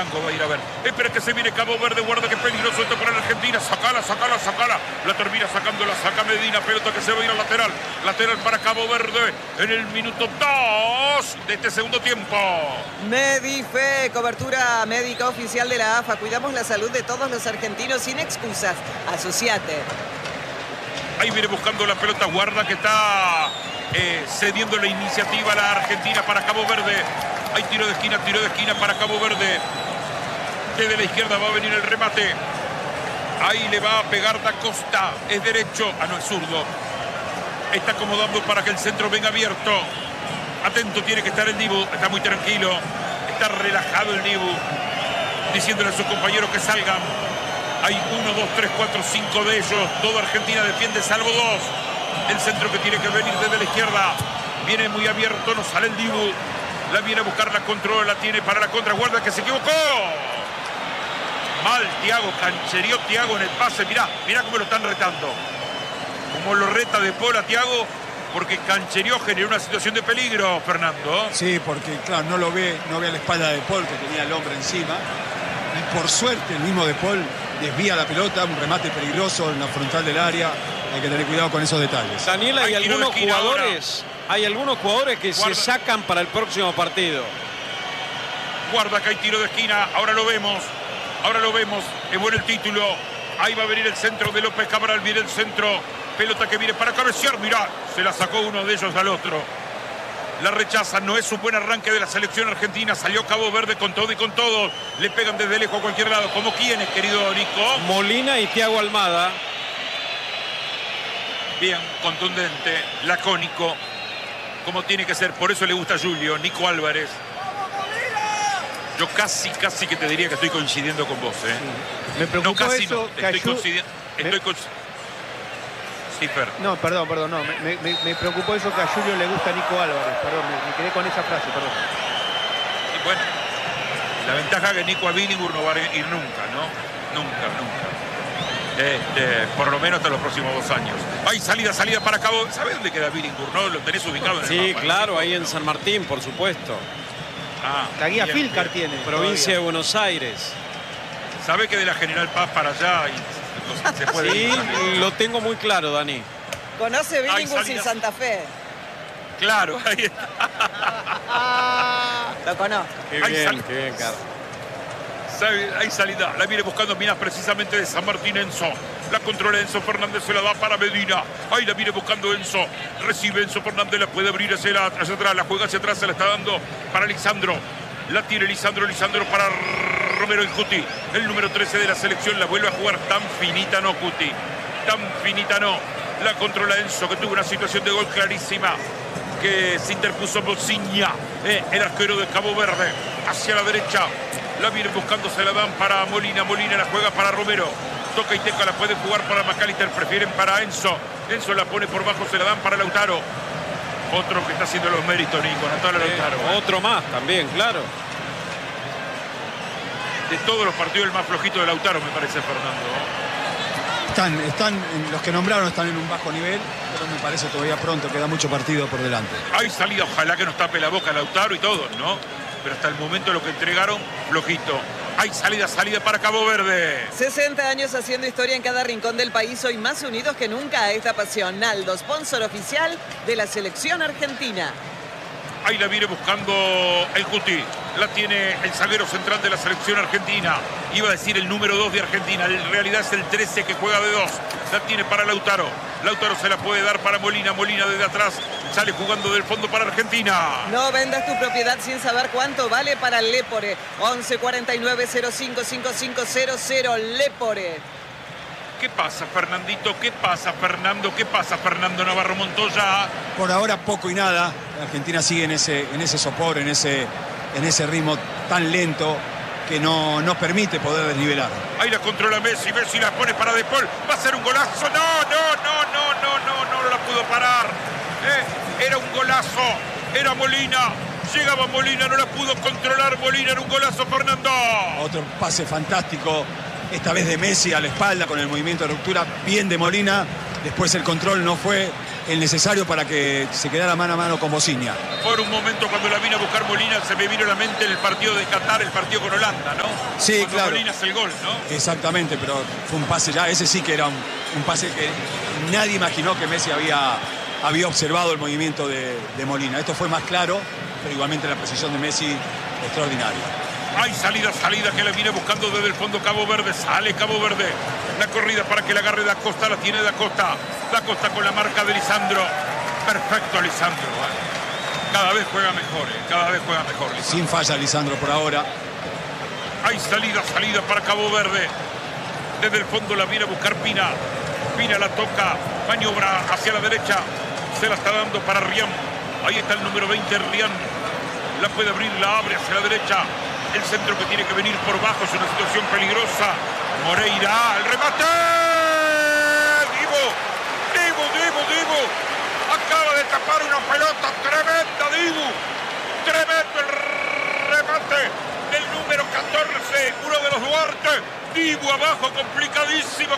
Arango va a ir a ver. Espera que se viene Cabo Verde. Guarda que peligroso esto para la Argentina. Sacala. La termina sacando, la saca Medina. Pelota que se va a ir al lateral. Lateral para Cabo Verde en el minuto 2 de este segundo tiempo. Medife, cobertura médica oficial de la AFA. Cuidamos la salud de todos los argentinos sin excusas. Asociate. Ahí viene buscando la pelota. Guarda que está cediendo la iniciativa a la Argentina para Cabo Verde. Hay tiro de esquina para Cabo Verde. Desde la izquierda va a venir el remate. Ahí le va a pegar Da Costa. Es derecho. No, es zurdo. Está acomodando para que el centro venga abierto. Atento tiene que estar el Dibu. Está muy tranquilo. Está relajado el Dibu. Diciéndole a sus compañeros que salgan. Hay 1, 2, 3, 4, 5 de ellos. Toda Argentina defiende salvo 2. El centro que tiene que venir desde la izquierda. Viene muy abierto. No sale el Dibu. La viene a buscar, la controla, la tiene para la contra. Guarda que se equivocó. Mal Thiago, canchereó Thiago en el pase. Mirá cómo lo están retando. Como lo reta de Paul a Thiago, porque canchereó, generó una situación de peligro, Fernando. Sí, porque claro, no ve a la espalda de Paul, que tenía el hombre encima. Y por suerte el mismo de Paul desvía la pelota, un remate peligroso en la frontal del área. Hay que tener cuidado con esos detalles. Daniel, hay algunos jugadores que se sacan para el próximo partido. Guarda que hay tiro de esquina. Ahora lo vemos. Es bueno el título. Ahí va a venir el centro de López Cabral. Viene el centro. Pelota que viene para cabecear. Mirá, se la sacó uno de ellos al otro. La rechaza. No es un buen arranque de la selección argentina. Salió Cabo Verde con todo y con todo. Le pegan desde lejos a cualquier lado. ¿Como quiénes, querido Nico? Molina y Thiago Almada. Bien, contundente, lacónico, como tiene que ser. Por eso le gusta a Julio, Nico Álvarez. Yo casi que te diría que estoy coincidiendo con vos, ¿eh? Sí. Me preocupa eso. Sí, Fer. No, perdón, no. Me preocupó eso que a Julio le gusta a Nico Álvarez. Perdón, me quedé con esa frase, perdón. Y bueno, la ventaja es que Nico a Billingur no va a ir nunca, ¿no? Nunca. Por lo menos hasta los próximos 2 años. Hay salida para Cabo. ¿Sabés dónde queda Billingur? ¿No? Lo tenés ubicado en el mapa. Sí, claro, ahí en San Martín, por supuesto. La guía Filcar tiene. Provincia de Buenos Aires. ¿Sabés que de la General Paz para allá se puede sí, ir? lo tengo muy claro, Dani. ¿Conoce Billingur sin Santa Fe? Claro, ahí está. Lo conozco. Qué bien, Carlos. Hay salida, la viene buscando Minas precisamente de San Martín. Enzo, la controla Enzo Fernández, se la da para Medina. Ahí la viene buscando Enzo, recibe Enzo Fernández, la puede abrir hacia atrás, la juega hacia atrás, se la está dando para Lisandro. La tiene Lisandro para Romero el Cuti, el número 13 de la selección. La vuelve a jugar. Tan finita no, Cuti, tan finita no. La controla Enzo, que tuvo una situación de gol clarísima, que se interpuso Bociña, el arquero de Cabo Verde, hacia la derecha. La viene buscando, se la dan para Molina. Molina la juega para Romero. Toca y teca, la puede jugar para McAllister. Prefieren para Enzo. Enzo la pone por bajo, se la dan para Lautaro. Otro que está haciendo los méritos, Nico. Lautaro. Otro más también, claro. De todos los partidos, el más flojito de Lautaro, me parece, Fernando. Están los que nombraron están en un bajo nivel, pero me parece todavía pronto, queda mucho partido por delante. Hay salida, ojalá que nos tape la boca Lautaro y todo, ¿no? Pero hasta el momento lo que entregaron, flojito. Hay salida para Cabo Verde. 60 años haciendo historia en cada rincón del país, hoy más unidos que nunca a esta pasión. Naldo, sponsor oficial de la selección argentina. Ahí la viene buscando el Cuti. La tiene el zaguero central de la selección argentina. Iba a decir el número 2 de Argentina. En realidad es el 13 que juega de 2. La tiene para Lautaro. Lautaro se la puede dar para Molina. Molina desde atrás sale jugando del fondo para Argentina. No vendas tu propiedad sin saber cuánto vale para Lepore. 11 49 05 5500 Lepore. ¿Qué pasa, Fernandito? ¿Qué pasa, Fernando? ¿Qué pasa, Fernando Navarro Montoya? Por ahora poco y nada. Argentina sigue en ese sopor, en ese ritmo tan lento que no nos permite poder desnivelar. Ahí la controla Messi la pone para De Paul. Va a ser un golazo. No la pudo parar. Era un golazo. Era Molina. Llegaba Molina, no la pudo controlar Molina. Era un golazo, Fernando. Otro pase fantástico. Esta vez de Messi a la espalda con el movimiento de ruptura. Bien de Molina. Después el control no fue el necesario para que se quedara mano a mano con Bosnia. Por un momento, cuando la vino a buscar Molina, se me vino a la mente el partido de Qatar, el partido con Holanda, ¿no? Sí, cuando claro. Molina hace el gol, ¿no? Exactamente, pero fue un pase ya, ese sí que era un pase que nadie imaginó que Messi había observado el movimiento de Molina. Esto fue más claro, pero igualmente la precisión de Messi extraordinaria. Hay salida que la viene buscando desde el fondo Cabo Verde. Sale Cabo Verde. La corrida para que la agarre Da Costa. La tiene Da Costa. Da Costa con la marca de Lisandro. Perfecto, Lisandro. Cada vez juega mejor, Cada vez juega mejor, Lisandro. Sin falla, Lisandro, por ahora. Hay salida para Cabo Verde. Desde el fondo la viene a buscar Pina. Pina la toca. Maniobra hacia la derecha. Se la está dando para Rian. Ahí está el número 20, Rian. La puede abrir, la abre hacia la derecha. El centro que tiene que venir por bajo es una situación peligrosa. Moreira, el remate. Dibu. Acaba de tapar una pelota tremenda, Dibu. Tremendo el remate del número 14, uno de los Duarte. Dibu abajo, complicadísimo.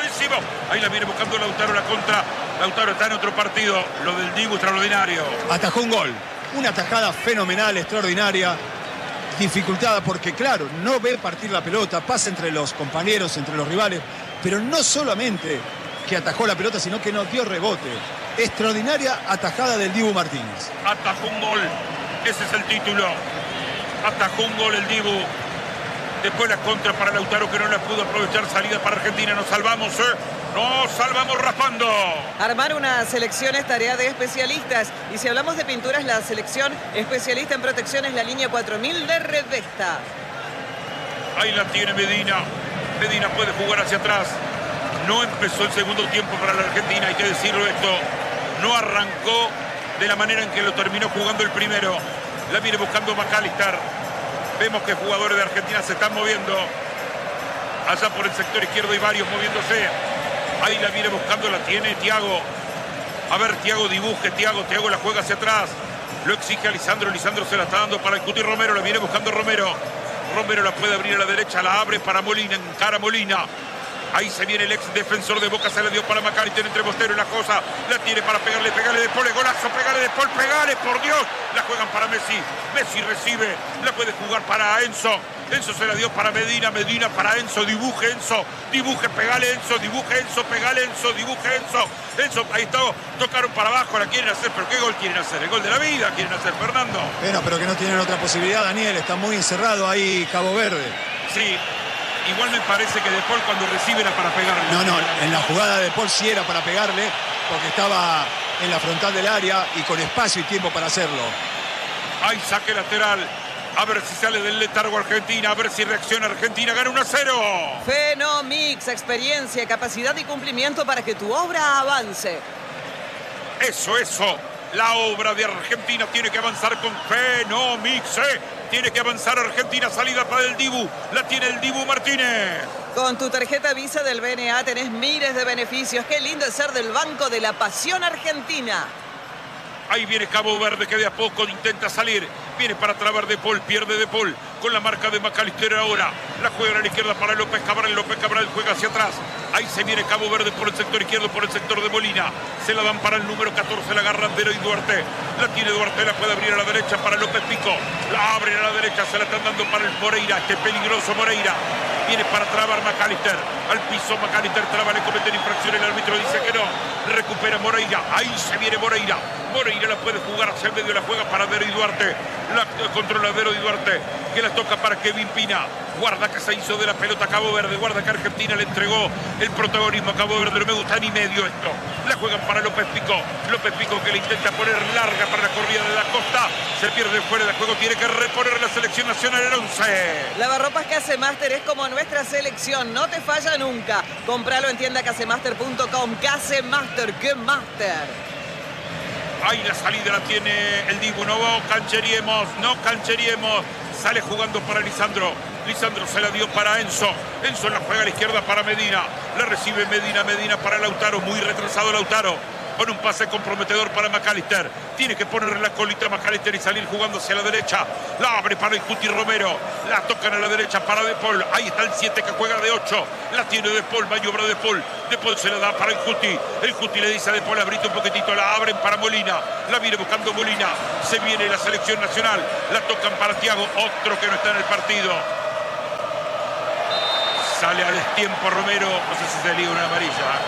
Ahí la viene buscando Lautaro, la contra. Lautaro está en otro partido. Lo del Dibu extraordinario. Atajó un gol. Una atajada fenomenal, extraordinaria. Dificultada porque, claro, no ve partir la pelota, pasa entre los compañeros, entre los rivales, pero no solamente que atajó la pelota, sino que no dio rebote. Extraordinaria atajada del Dibu Martínez. Atajó un gol, ese es el título. Atajó un gol el Dibu. Después la contra para Lautaro, que no la pudo aprovechar. Salida para Argentina, nos salvamos, Nos salvamos raspando. Armar una selección es tarea de especialistas. Y si hablamos de pinturas, la selección especialista en protección es la línea 4000 de Redvesta. Ahí la tiene Medina. Medina puede jugar hacia atrás. No empezó el segundo tiempo para la Argentina, hay que decirlo esto. No arrancó de la manera en que lo terminó jugando el primero. La viene buscando McAllister. Vemos que jugadores de Argentina se están moviendo. Allá por el sector izquierdo hay varios moviéndose. Ahí la viene buscando, la tiene Thiago. A ver, Thiago dibuje, Thiago la juega hacia atrás. Lo exige a Lisandro, Lisandro se la está dando para el Cuti Romero, la viene buscando Romero. Romero la puede abrir a la derecha, la abre para Molina, encara Molina. Ahí se viene el ex defensor de Boca, se la dio para McAllister entre Bostero y la cosa. La tiene para pegarle de Paul, golazo, pegale de Paul, pegale, por Dios. La juegan para Messi, Messi recibe, la puede jugar para Enzo. Enzo se la dio para Medina, Medina para Enzo, dibuje Enzo, dibuje, pegale Enzo, dibuje Enzo, pegale Enzo, dibuje Enzo. Enzo, ahí está, tocaron para abajo, la quieren hacer, pero ¿qué gol quieren hacer? El gol de la vida quieren hacer, Fernando. Bueno, pero que no tienen otra posibilidad, Daniel, está muy encerrado ahí Cabo Verde. Sí. Igual me parece que De Paul cuando recibe era para pegarle. No, en la jugada de Paul sí era para pegarle, porque estaba en la frontal del área y con espacio y tiempo para hacerlo. Hay saque lateral. A ver si sale del letargo Argentina, a ver si reacciona Argentina, gana 1-0. Fenomix, experiencia, capacidad y cumplimiento para que tu obra avance. Eso. La obra de Argentina tiene que avanzar con Fenomix. Tiene que avanzar Argentina, salida para el Dibu. La tiene el Dibu Martínez. Con tu tarjeta Visa del BNA tenés miles de beneficios. Qué lindo es ser del Banco de la Pasión Argentina. Ahí viene Cabo Verde que de a poco intenta salir. Viene para trabar De Paul, pierde De Paul. Con la marca de McAllister ahora. La juega a la izquierda para López Cabral. López Cabral juega hacia atrás. Ahí se viene Cabo Verde por el sector izquierdo, por el sector de Molina. Se la dan para el número 14, la agarra Andero y Duarte. La tiene Duarte, la puede abrir a la derecha para López Pico. La abre a la derecha, se la están dando para el Moreira. Este peligroso Moreira. Viene para trabar McAllister. Al piso McAllister traba, le cometen infracción. El árbitro dice que no. Recupera Moreira. Ahí se viene Moreira. Moreira la puede jugar hacia el medio, la juega para Andero y Duarte. La controla Andero y Duarte, que la toca para Kevin Pina. Guarda que se hizo de la pelota Cabo Verde. Guarda que Argentina le entregó el protagonismo a Cabo Verde. No me gusta ni medio esto. La juegan para López Pico. López Pico que le intenta poner larga para la corrida de Da Costa. Se pierde fuera de juego. Tiene que reponer la selección nacional el 11. Lavarropas Casemaster es como nuestra selección. No te falla nunca. Compralo en tiendacasemaster.com. Casemaster, ¡qué master! Ahí la salida la tiene el Dibu. No cancheriemos. Sale jugando para Lisandro. Lisandro se la dio para Enzo. Enzo la juega a la izquierda para Medina. La recibe Medina para Lautaro. Muy retrasado Lautaro. Pone un pase comprometedor para McAllister. Tiene que ponerle la colita a McAllister y salir jugando hacia la derecha. La abre para el Cuti Romero. La tocan a la derecha para De Paul. Ahí está el 7 que juega de 8. La tiene De Paul. Maniobra De Paul. De Paul se la da para el Cuti. El Cuti le dice a De Paul, abrite un poquitito. La abren para Molina. La viene buscando Molina. Se viene la selección nacional. La tocan para Thiago. Otro que no está en el partido. Sale a destiempo Romero. No sé si se liga una amarilla.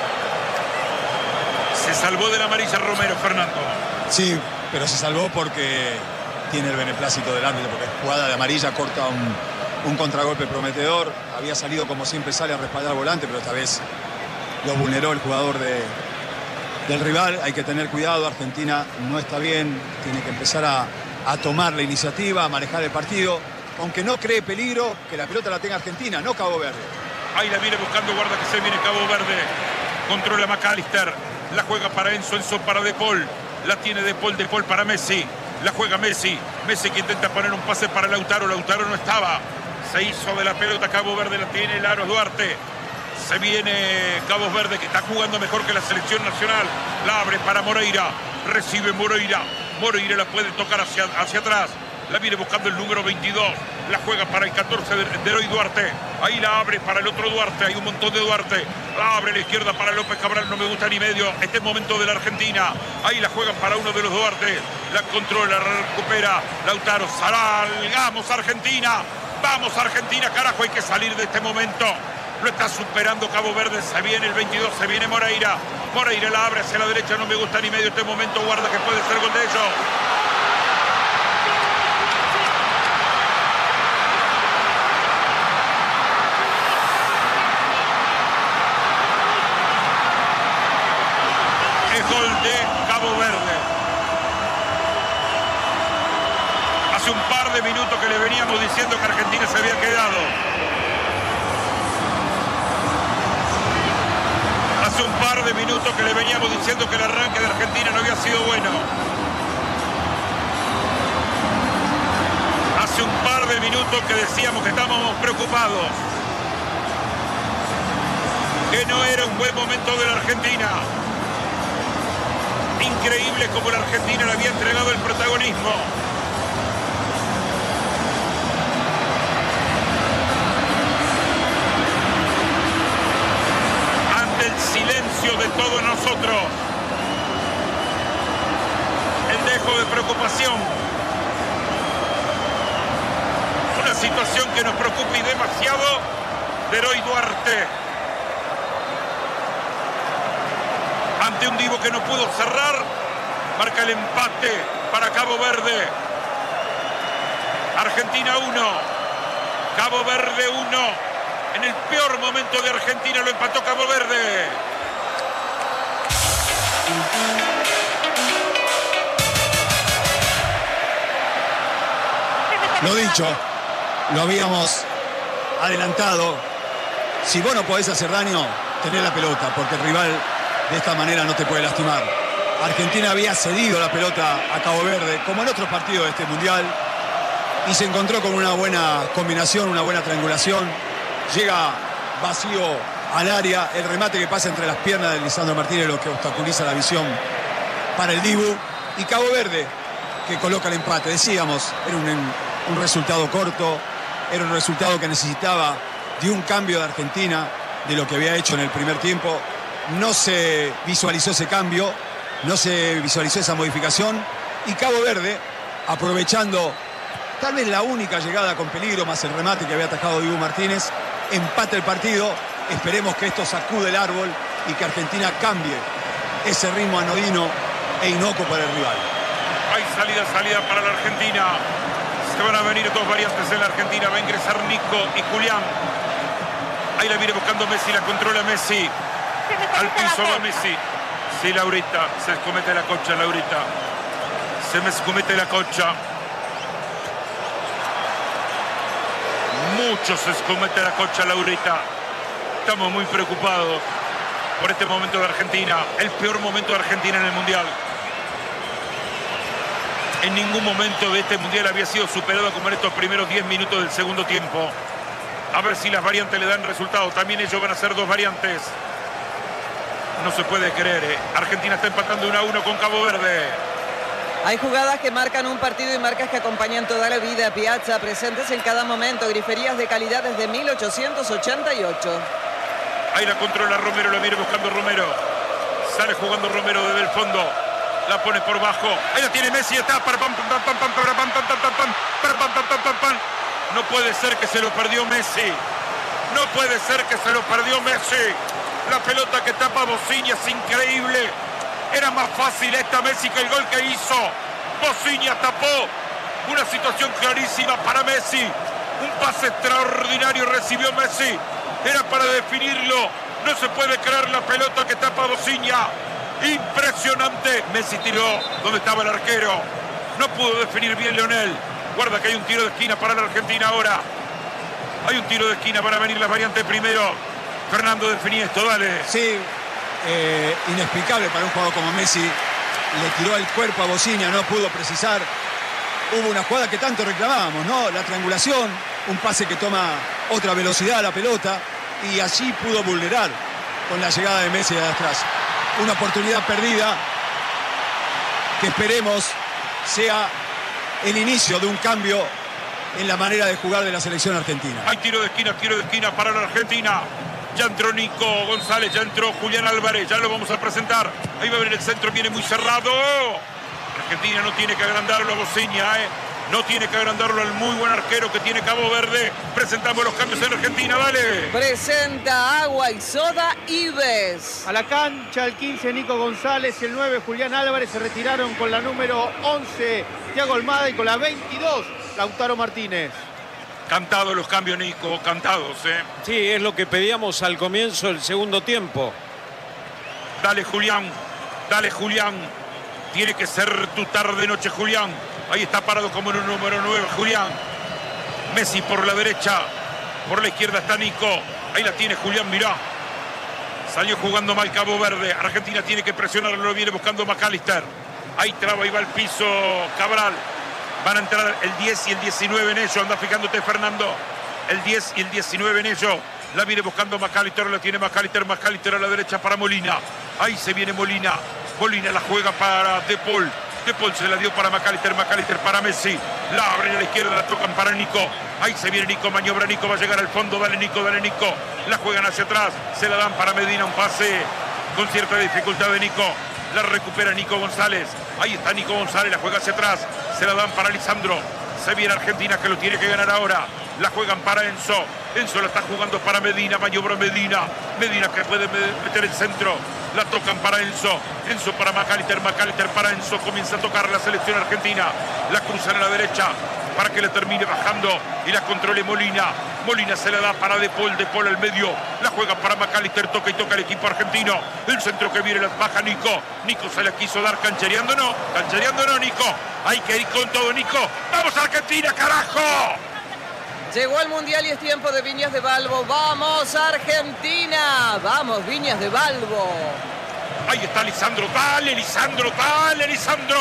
Se salvó de la amarilla Romero, Fernando. Sí, pero se salvó porque tiene el beneplácito del árbitro, porque jugada de amarilla corta un contragolpe prometedor. Había salido como siempre sale a respaldar al volante, pero esta vez lo vulneró el jugador del rival. Hay que tener cuidado, Argentina no está bien, tiene que empezar a tomar la iniciativa, a manejar el partido, aunque no cree peligro, que la pelota la tenga Argentina, no Cabo Verde. Ahí la viene buscando, guarda que se viene Cabo Verde. Controla McAllister. La juega para Enzo, Enzo para De Paul. La tiene De Paul para Messi. La juega Messi. Messi que intenta poner un pase para Lautaro. Lautaro no estaba. Se hizo de la pelota Cabo Verde. La tiene el Aros Duarte. Se viene Cabo Verde que está jugando mejor que la selección nacional. La abre para Moreira. Recibe Moreira. Moreira la puede tocar hacia atrás. La viene buscando el número 22. La juega para el 14 de Eloy Duarte. Ahí la abre para el otro Duarte. Hay un montón de Duarte. La abre a la izquierda para López Cabral. No me gusta ni medio. Este es momento de la Argentina. Ahí la juegan para uno de los Duarte. La controla, la recupera Lautaro. Salgamos Argentina. Vamos Argentina, carajo. Hay que salir de este momento. Lo está superando Cabo Verde. Se viene el 22. Se viene Moreira. Moreira la abre hacia la derecha. No me gusta ni medio este momento. Guarda que puede ser gol de ellos. Gol de Cabo Verde. Hace un par de minutos que le veníamos diciendo que Argentina se había quedado. Hace un par de minutos que le veníamos diciendo que el arranque de Argentina no había sido bueno. Hace un par de minutos que decíamos que estábamos preocupados. Que no era un buen momento de la Argentina. Increíble como la Argentina le había entregado el protagonismo. Ante el silencio de todos nosotros, el dejo de preocupación. Una situación que nos preocupa y demasiado de Eloy Duarte. Ante un Divo que no pudo cerrar, marca el empate para Cabo Verde. Argentina 1, Cabo Verde 1. En el peor momento de Argentina lo empató Cabo Verde. Lo dicho, lo habíamos adelantado. Si vos no podés hacer daño, tenés la pelota, porque el rival de esta manera no te puede lastimar. Argentina había cedido la pelota a Cabo Verde, como en otros partidos de este Mundial, y se encontró con una buena combinación, una buena triangulación. Llega vacío al área, el remate que pasa entre las piernas de Lisandro Martínez, lo que obstaculiza la visión para el Dibu. Y Cabo Verde, que coloca el empate. Decíamos, era un resultado corto, era un resultado que necesitaba de un cambio de Argentina, de lo que había hecho en el primer tiempo. No se visualizó ese cambio, no se visualizó esa modificación, y Cabo Verde, aprovechando tal vez la única llegada con peligro, más el remate que había atajado Dibu Martínez, empata el partido. Esperemos que esto sacude el árbol y que Argentina cambie ese ritmo anodino e inocuo para el rival. Hay salida para la Argentina. Se van a venir dos variantes en la Argentina. Va a ingresar Nico y Julián. Ahí la viene buscando Messi, la controla Messi. Al piso va Messi. Sí, Laurita, se escomete la cocha, Laurita. Se me escomete la cocha. Mucho se escomete la cocha, Laurita. Estamos muy preocupados por este momento de Argentina. El peor momento de Argentina en el Mundial. En ningún momento de este Mundial había sido superado como en estos primeros 10 minutos del segundo tiempo. A ver si las variantes le dan resultado. También ellos van a hacer dos variantes. No se puede creer, ¿eh? Argentina está empatando 1-1 con Cabo Verde. Hay jugadas que marcan un partido y marcas que acompañan toda la vida. Piazza, presentes en cada momento. Griferías de calidad desde 1888. Ahí la controla Romero, la viene buscando Romero. Sale jugando Romero desde el fondo. La pone por bajo. Ahí la tiene Messi. Está. No puede ser que se lo perdió Messi. No puede ser que se lo perdió Messi. La pelota que tapa Bociña es increíble. Era más fácil esta Messi que el gol que hizo. Bociña tapó. Una situación clarísima para Messi. Un pase extraordinario recibió Messi. Era para definirlo. No se puede creer la pelota que tapa Bociña. Impresionante. Messi tiró donde estaba el arquero. No pudo definir bien Leonel. Guarda que hay un tiro de esquina para la Argentina ahora. Hay un tiro de esquina para venir la variante primero. Fernando definí esto, dale. Sí, inexplicable para un jugador como Messi. Le tiró el cuerpo a Bociña, no pudo precisar. Hubo una jugada que tanto reclamábamos, ¿no? La triangulación, un pase que toma otra velocidad a la pelota y allí pudo vulnerar con la llegada de Messi de atrás. Una oportunidad perdida que esperemos sea el inicio de un cambio en la manera de jugar de la selección argentina. Hay tiro de esquina para la Argentina. Ya entró Nico González, ya entró Julián Álvarez, ya lo vamos a presentar. Ahí va a venir el centro, viene muy cerrado. Argentina no tiene que agrandarlo a Bociña, no tiene que agrandarlo al muy buen arquero que tiene Cabo Verde. Presentamos los cambios en Argentina, dale. Presenta Agua y Soda Ives. A la cancha el 15 Nico González y el 9 Julián Álvarez se retiraron con la número 11 Thiago Almada y con la 22 Lautaro Martínez. Cantados los cambios, Nico, cantados, Sí, es lo que pedíamos al comienzo del segundo tiempo. Dale, Julián. Dale, Julián. Tiene que ser tu tarde-noche, Julián. Ahí está parado como en un número 9, Julián. Messi por la derecha. Por la izquierda está Nico. Ahí la tiene Julián, mirá. Salió jugando mal Cabo Verde. Argentina tiene que presionarlo, lo viene buscando McAllister. Ahí traba y va al piso Cabral. Van a entrar el 10 y el 19 en ello. Anda fijándote, Fernando. El 10 y el 19 en ello. La viene buscando McAllister. La tiene McAllister. McAllister a la derecha para Molina. Ahí se viene Molina. Molina la juega para De Paul. De Paul se la dio para McAllister. McAllister para Messi. La abren a la izquierda. La tocan para Nico. Ahí se viene Nico. Maniobra Nico. Va a llegar al fondo. Dale, Nico. Dale, Nico. La juegan hacia atrás. Se la dan para Medina. Un pase con cierta dificultad de Nico. La recupera Nico González. Ahí está Nico González. La juega hacia atrás. Se la dan para Lisandro. Se viene Argentina que lo tiene que ganar ahora. La juegan para Enzo. Enzo la está jugando para Medina. Maniobra Medina. Medina que puede meter el centro. La tocan para Enzo. Enzo para McAllister. McAllister para Enzo. Comienza a tocar la selección argentina. La cruzan a la derecha para que le termine bajando y la controle Molina. Molina se la da para De Paul. De Paul al medio. La juega para McAllister. Toca y toca el equipo argentino. El centro que viene la baja Nico. Nico se la quiso dar. Canchereando no. Canchereando no, Nico. Hay que ir con todo, Nico. ¡Vamos, Argentina, carajo! Llegó al Mundial y es tiempo de Viñas de Balbo. ¡Vamos, Argentina! ¡Vamos, Viñas de Balbo! Ahí está Lisandro. ¡Dale, Lisandro! ¡Dale, Lisandro!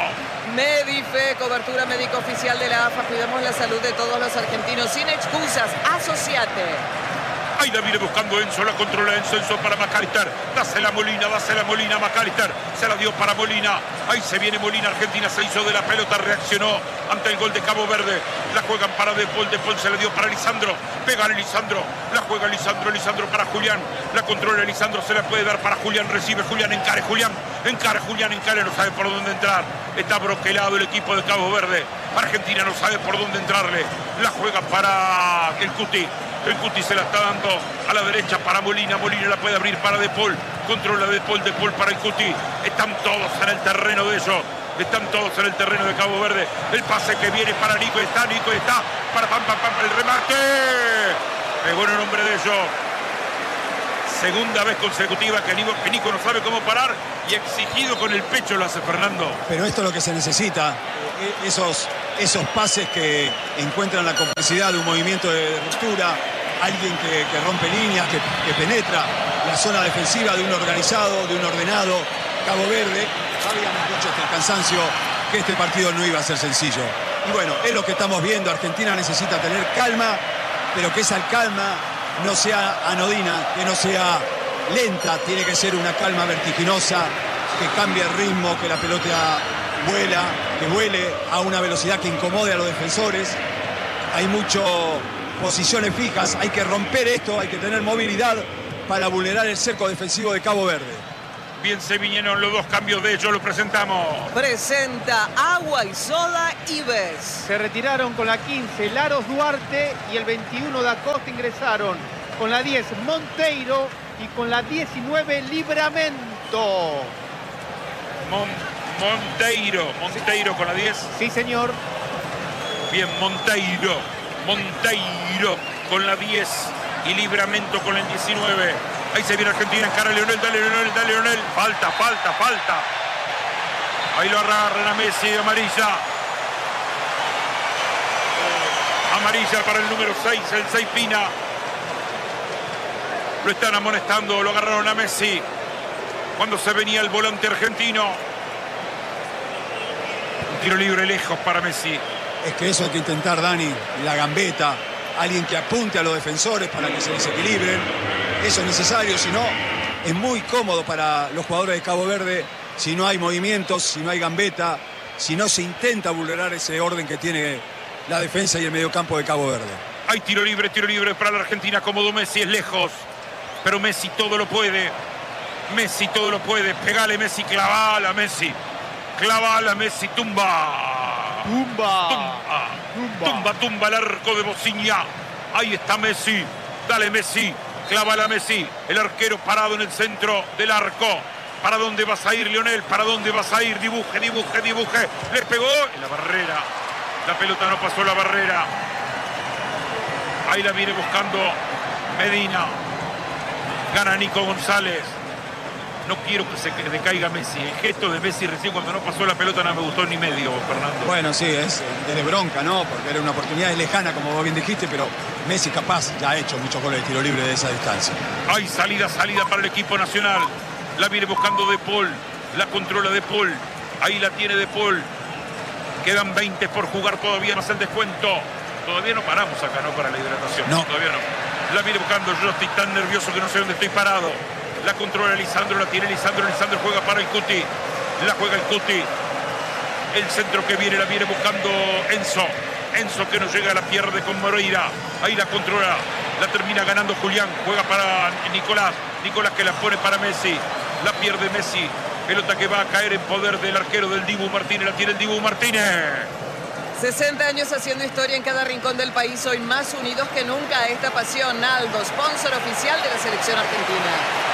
Medife, cobertura médica oficial de la AFA. Cuidemos la salud de todos los argentinos. Sin excusas, asociate. Ahí la viene buscando Enzo, la controla Enzo para McAllister. Dásela Molina, McAllister. Se la dio para Molina. Ahí se viene Molina. Argentina se hizo de la pelota, reaccionó ante el gol de Cabo Verde. La juegan para De Paul. De Paul se la dio para Lisandro. Pégale Lisandro. La juega Lisandro para Julián. La controla Lisandro, se la puede dar para Julián. Recibe Julián, encare Julián. Encare Julián, no sabe por dónde entrar. Está broquelado el equipo de Cabo Verde. Argentina no sabe por dónde entrarle. La juega para el Cuti. El Cuti se la está dando a la derecha para Molina. Molina la puede abrir para De Paul. Controla De Paul. De Paul para el Cuti. Están todos en el terreno de ellos. Están todos en el terreno de Cabo Verde. El pase que viene para Nico. Está para el remate. Pegó en el nombre de ellos. Segunda vez consecutiva que Nico no sabe cómo parar y exigido con el pecho lo hace Fernando. Pero esto es lo que se necesita. Esos pases que encuentran la complicidad de un movimiento de ruptura. Alguien que rompe líneas, que penetra la zona defensiva de un organizado, de un ordenado Cabo Verde. Habíamos dicho hasta el cansancio que este partido no iba a ser sencillo. Y bueno, es lo que estamos viendo. Argentina necesita tener calma, pero que esa calma no sea anodina, que no sea lenta, tiene que ser una calma vertiginosa, que cambie el ritmo, que la pelota vuela, que vuele a una velocidad que incomode a los defensores. Hay muchas posiciones fijas, hay que romper esto, hay que tener movilidad para vulnerar el cerco defensivo de Cabo Verde. Bien se vinieron los dos cambios de ellos, lo presentamos. Presenta Agua y Soda Ives. Se retiraron con la 15 Laros Duarte y el 21 da Costa ingresaron con la 10 Monteiro y con la 19 Libramento. Monteiro con la 10. Sí, señor. Bien, Monteiro con la 10 y Libramento con el 19. Ahí se viene Argentina, encara a Lionel, dale Lionel. Falta. Ahí lo agarran a Messi, amarilla. Amarilla para el número 6, el 6 Pina. Lo están amonestando, lo agarraron a Messi cuando se venía el volante argentino. Un tiro libre lejos para Messi. Es que eso hay que intentar, Dani, la gambeta, alguien que apunte a los defensores para que se desequilibren. Eso es necesario, si no, es muy cómodo para los jugadores de Cabo Verde si no hay movimientos, si no hay gambeta, si no se intenta vulnerar ese orden que tiene la defensa y el mediocampo de Cabo Verde. Hay tiro libre para la Argentina, cómodo Messi, es lejos, pero Messi todo lo puede. Pegale Messi, clavala Messi, tumba el arco de Bociña. Ahí está Messi, dale Messi, clavala Messi, el arquero parado en el centro del arco. ¿Para dónde vas a ir, Lionel? ¿Para dónde vas a ir? Dibuje. Le pegó en la barrera. La pelota no pasó la barrera. Ahí la viene buscando Medina. Gana Nico González. No quiero que se decaiga Messi. El gesto de Messi recién cuando no pasó la pelota no me gustó ni medio, Fernando. Bueno, sí, es de bronca, ¿no? Porque era una oportunidad lejana, como vos bien dijiste, pero Messi capaz ya ha hecho muchos goles de tiro libre de esa distancia. Hay salida para el equipo nacional. La viene buscando De Paul. La controla De Paul. Ahí la tiene De Paul. Quedan 20 por jugar, todavía no hace el descuento. Todavía no paramos acá, ¿no? Para la hidratación. No. Todavía no. La viene buscando. Yo estoy tan nervioso que no sé dónde estoy parado. La controla Lisandro, la tiene Lisandro juega para el Cuti. La juega el Cuti. El centro que viene, la viene buscando Enzo. Enzo que no llega, la pierde con Moreira. Ahí la controla. La termina ganando Julián. Juega para Nicolás. Nicolás que la pone para Messi. La pierde Messi. Pelota que va a caer en poder del arquero del Dibu Martínez. La tiene el Dibu Martínez. 60 años haciendo historia en cada rincón del país. Hoy más unidos que nunca a esta pasión. Aldo, sponsor oficial de la selección argentina.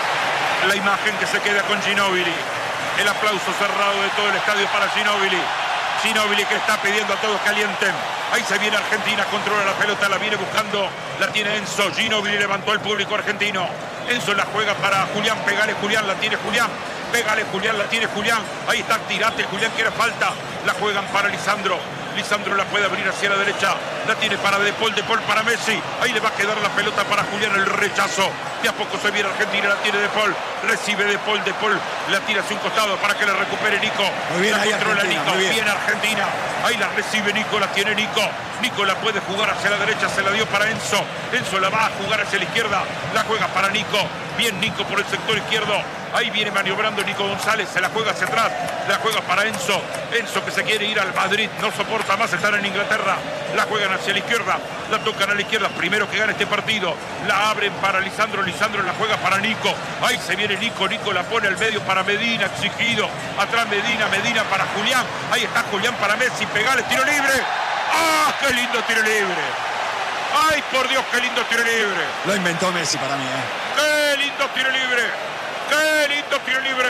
La imagen que se queda con Ginóbili. El aplauso cerrado de todo el estadio para Ginóbili. Ginóbili que está pidiendo a todos que alienten. Ahí se viene Argentina, controla la pelota, la viene buscando, la tiene Enzo. Ginóbili levantó al público argentino. Enzo la juega para Julián, pegale Julián, la tiene Julián. Pégale Julián, la tiene Julián. Ahí está, tirate Julián, que era falta. La juegan para Lisandro. Lisandro la puede abrir hacia la derecha. La tiene para De Paul para Messi. Ahí le va a quedar la pelota para Julián, el rechazo. De a poco se viene Argentina, la tiene De Paul. Recibe De Paul la tira hacia un costado para que la recupere Nico. Muy bien, la controla Nico, muy bien Argentina. Ahí la recibe Nico, la tiene Nico. Nico la puede jugar hacia la derecha, se la dio para Enzo. Enzo la va a jugar hacia la izquierda. La juega para Nico. Bien Nico por el sector izquierdo. Ahí viene maniobrando Nico González, se la juega hacia atrás, la juega para Enzo. Enzo que se quiere ir al Madrid, no soporta más estar en Inglaterra. La juegan hacia la izquierda, la tocan a la izquierda, primero que gana este partido. La abren para Lisandro, Lisandro la juega para Nico. Ahí se viene Nico, Nico la pone al medio para Medina, exigido. Atrás Medina, Medina para Julián. Ahí está Julián para Messi, pegale, tiro libre. ¡Ah, qué lindo tiro libre! ¡Ay, por Dios, qué lindo tiro libre! Lo inventó Messi para mí, ¡Qué lindo tiro libre! ¡Qué lindo tiro libre!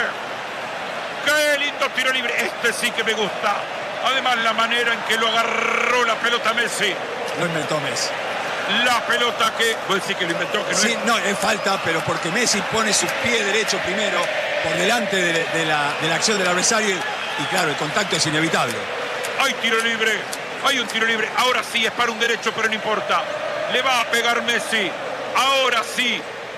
¡Qué lindo tiro libre! Este sí que me gusta. Además, la manera en que lo agarró la pelota Messi. Lo inventó Messi. La pelota que... ¿Puede decir que lo inventó? Que no sí, es... no, es falta, pero porque Messi pone su pie derecho primero por delante de la acción del adversario y claro, el contacto es inevitable. Hay tiro libre. Hay un tiro libre. Ahora sí, es para un derecho, pero no importa. Le va a pegar Messi. Ahora sí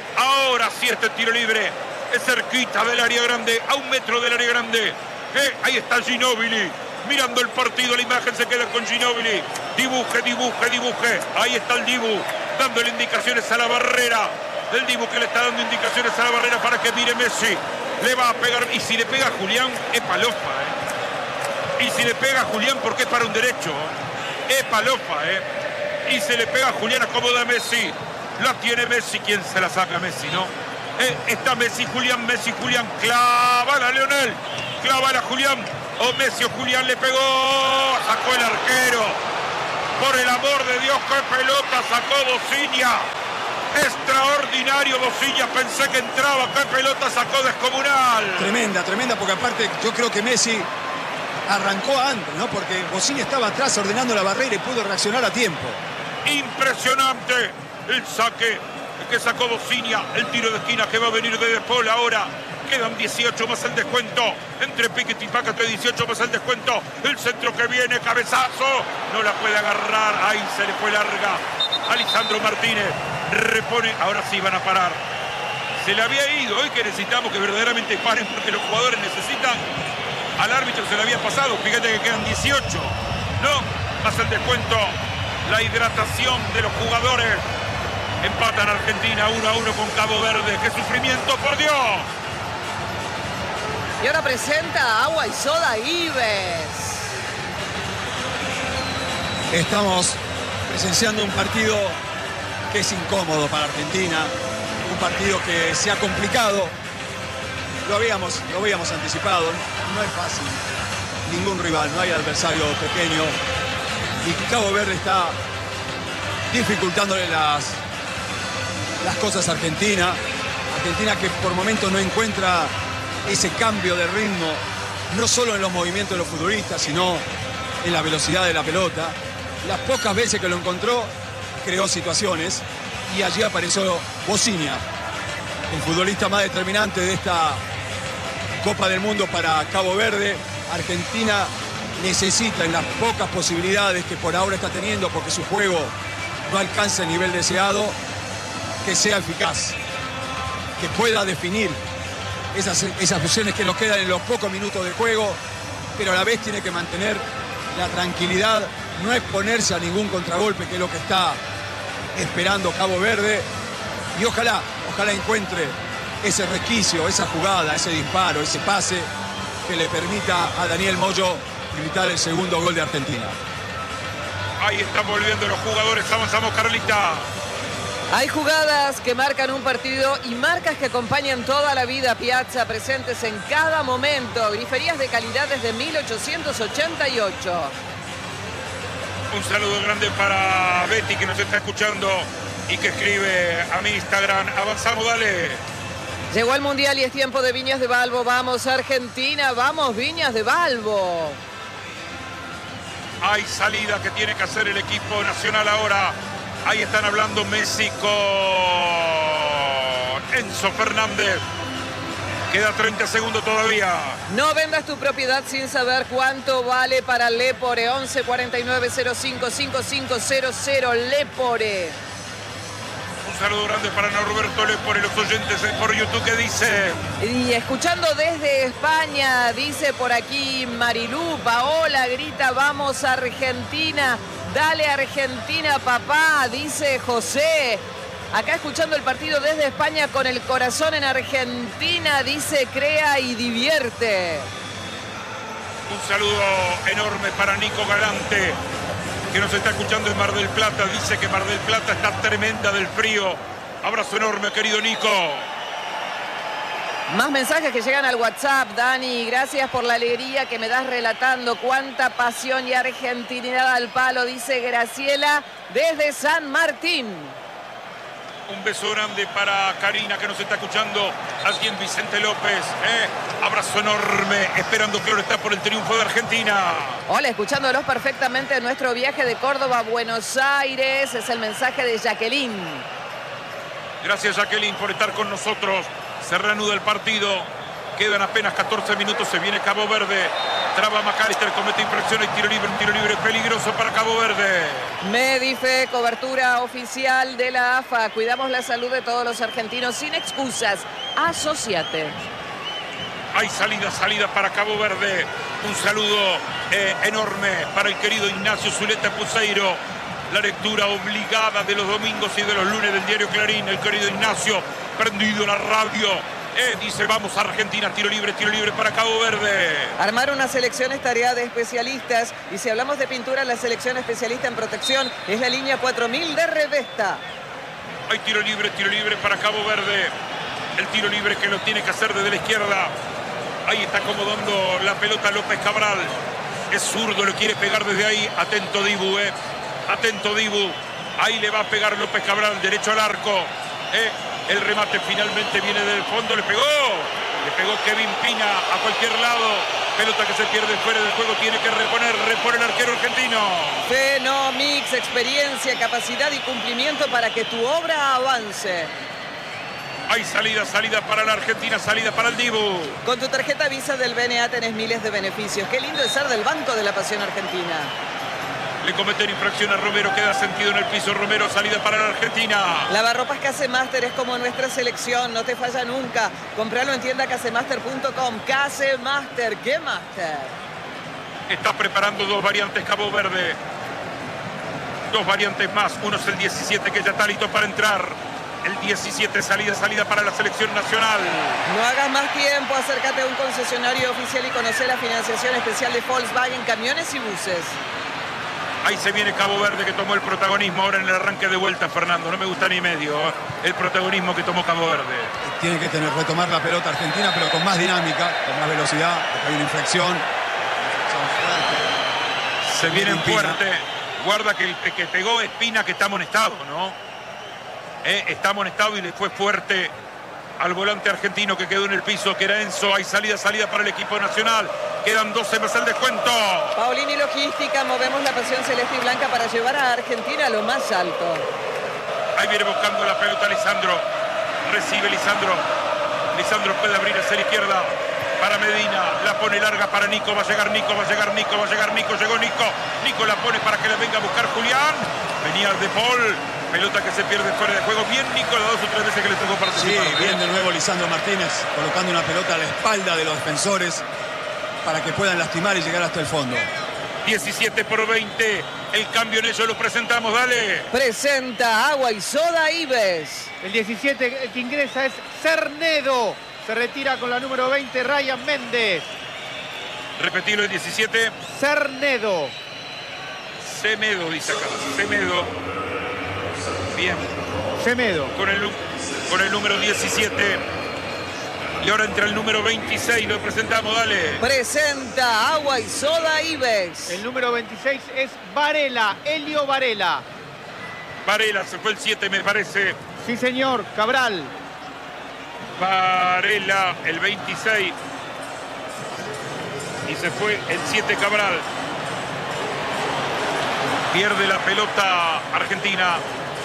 este tiro libre. Es cerquita del área grande, a 1 metro del área grande. Ahí está Ginóbili, mirando el partido, la imagen se queda con Ginóbili. Dibuje. Ahí está el Dibu, dándole indicaciones a la barrera. El Dibu que le está dando indicaciones a la barrera para que mire Messi. Le va a pegar. Y si le pega a Julián, es palofa, Y si le pega a Julián, porque es para un derecho. Es palofa, Y se le pega a Julián, acomoda a Messi. La tiene Messi. ¿Quién se la saca? Messi, ¿no? Está Messi, Julián, clava a Leonel, clava a Julián, o Messi o Julián le pegó, sacó el arquero, por el amor de Dios, qué pelota sacó Bociña, extraordinario Bociña, pensé que entraba, qué pelota sacó descomunal. Tremenda, porque aparte yo creo que Messi arrancó antes, ¿no? Porque Bociña estaba atrás ordenando la barrera y pudo reaccionar a tiempo. Impresionante el saque que sacó Bociña, el tiro de esquina que va a venir de De Paul ahora. Quedan 18 más el descuento. Entre Piquet y Pácate, 18 más el descuento. El centro que viene, cabezazo. No la puede agarrar. Ahí se le fue larga. Alessandro Martínez repone. Ahora sí van a parar. Se le había ido. Hoy que necesitamos que verdaderamente paren porque los jugadores necesitan. Al árbitro se le había pasado. Fíjate que quedan 18. No, más el descuento. La hidratación de los jugadores. Empatan Argentina 1-1 con Cabo Verde. ¡Qué sufrimiento, por Dios! Y ahora presenta Agua y Soda Ives. Estamos presenciando un partido que es incómodo para Argentina. Un partido que se ha complicado. Lo habíamos anticipado. No es fácil. Ningún rival, no hay adversario pequeño. Y Cabo Verde está dificultándole las cosas a Argentina. Argentina que por momentos no encuentra ese cambio de ritmo, no solo en los movimientos de los futbolistas, sino en la velocidad de la pelota. Las pocas veces que lo encontró, creó situaciones y allí apareció Bociña, el futbolista más determinante de esta Copa del Mundo para Cabo Verde. Argentina necesita, en las pocas posibilidades que por ahora está teniendo, porque su juego no alcanza el nivel deseado, que sea eficaz, que pueda definir esas opciones que nos quedan en los pocos minutos de juego, pero a la vez tiene que mantener la tranquilidad, no exponerse a ningún contragolpe, que es lo que está esperando Cabo Verde, y ojalá encuentre ese resquicio, esa jugada, ese disparo, ese pase que le permita a Daniel Moyo gritar el segundo gol de Argentina. Ahí están volviendo los jugadores, avanzamos, Carlita. Hay jugadas que marcan un partido y marcas que acompañan toda la vida. Piazza, presentes en cada momento. Griferías de calidad desde 1888. Un saludo grande para Betty, que nos está escuchando y que escribe a mi Instagram. Avanzamos, dale. Llegó el Mundial y es tiempo de Viñas de Balbo. Vamos Argentina, vamos Viñas de Balbo. Hay salida que tiene que hacer el equipo nacional ahora. Ahí están hablando Messi con Enzo Fernández. Queda 30 segundos todavía. No vendas tu propiedad sin saber cuánto vale para Lepore. 11 49 05 5500 Lepore. Un saludo grande para Norberto Lepore, los oyentes por YouTube, que dice. Y escuchando desde España, dice por aquí Marilú, Paola grita, vamos Argentina. Dale Argentina, papá, dice José. Acá escuchando el partido desde España con el corazón en Argentina, dice crea y divierte. Un saludo enorme para Nico Galante, que nos está escuchando en Mar del Plata. Dice que Mar del Plata está tremenda del frío. Abrazo enorme, querido Nico. Más mensajes que llegan al WhatsApp. Dani, gracias por la alegría que me das relatando. Cuánta pasión y argentinidad al palo, dice Graciela desde San Martín. Un beso grande para Karina, que nos está escuchando aquí en Vicente López. Abrazo enorme, esperando, claro está, por el triunfo de Argentina. Hola, escuchándolos perfectamente en nuestro viaje de Córdoba a Buenos Aires. Es el mensaje de Jacqueline. Gracias, Jacqueline, por estar con nosotros. Se reanuda el partido. Quedan apenas 14 minutos. Se viene Cabo Verde. Traba McAllister, comete infracción y tiro libre peligroso para Cabo Verde. Medife, cobertura oficial de la AFA. Cuidamos la salud de todos los argentinos sin excusas. Asociate. Hay salida para Cabo Verde. Un saludo enorme para el querido Ignacio Zuleta Puseiro. La lectura obligada de los domingos y de los lunes del diario Clarín. El querido Ignacio, prendido la radio. Dice, vamos a Argentina, tiro libre para Cabo Verde. Armar una selección es tarea de especialistas. Y si hablamos de pintura, la selección especialista en protección es la línea 4000 de Revesta. Hay tiro libre para Cabo Verde. El tiro libre que lo tiene que hacer desde la izquierda. Ahí está acomodando la pelota López Cabral. Es zurdo, lo quiere pegar desde ahí. Atento Dibu, Atento Dibu. Ahí le va a pegar López Cabral, derecho al arco. El remate finalmente viene del fondo, le pegó Kevin Pina a cualquier lado. Pelota que se pierde fuera del juego, tiene que repone el arquero argentino. Fenomix, experiencia, capacidad y cumplimiento para que tu obra avance. Hay salida para la Argentina, salida para el Dibu. Con tu tarjeta Visa del BNA tenés miles de beneficios. Qué lindo es ser del Banco de la Pasión Argentina. Le cometen infracción a Romero, queda sentido en el piso. Romero, salida para la Argentina. Lavarropas Casemaster es como nuestra selección, no te falla nunca. Compralo en tienda casemaster.com. Casemaster, ¿qué master? Está preparando dos variantes Cabo Verde. Dos variantes más. Uno es el 17 que ya está listo para entrar. El 17, salida para la selección nacional. No hagas más tiempo, acércate a un concesionario oficial y conoce la financiación especial de Volkswagen Camiones y Buses. Ahí se viene Cabo Verde, que tomó el protagonismo ahora en el arranque de vuelta, Fernando. No me gusta ni medio el protagonismo que tomó Cabo Verde. Tiene que retomar la pelota Argentina, pero con más dinámica, con más velocidad, porque hay una infracción fuerte. Se vienen fuerte. Guarda que el que pegó Espina, que está amonestado, ¿no? Está amonestado y le fue fuerte al volante argentino que quedó en el piso, que era Enzo. Hay salida para el equipo nacional. Quedan 12 más el descuento. Paulini Logística, movemos la pasión celeste y blanca para llevar a Argentina a lo más alto. Ahí viene buscando la pelota Lisandro. Recibe Lisandro. Lisandro puede abrir hacia la izquierda para Medina. La pone larga para Nico. Va a llegar Nico. Llegó Nico. Nico la pone para que la venga a buscar Julián. Venía De Paul. Pelota que se pierde fuera de juego. Bien Nico, las 2 o 3 veces que le tocó participar. Sí, bien de nuevo Lisandro Martínez, colocando una pelota a la espalda de los defensores para que puedan lastimar y llegar hasta el fondo. 17-20. El cambio en ello lo presentamos, dale. Presenta Agua y Soda Ives. El 17 que ingresa es Cernedo. Se retira con la número 20 Ryan Méndez. Repetilo, el 17. Cernedo. Semedo, dice acá. Semedo. Bien. Semedo. Con el número 17. Y ahora entra el número 26. Lo presentamos, dale. Presenta Agua y Soda Ives. El número 26 es Varela. Elio Varela. Varela, se fue el 7, me parece. Sí, señor. Cabral. Varela, el 26. Y se fue el 7, Cabral. Pierde la pelota Argentina.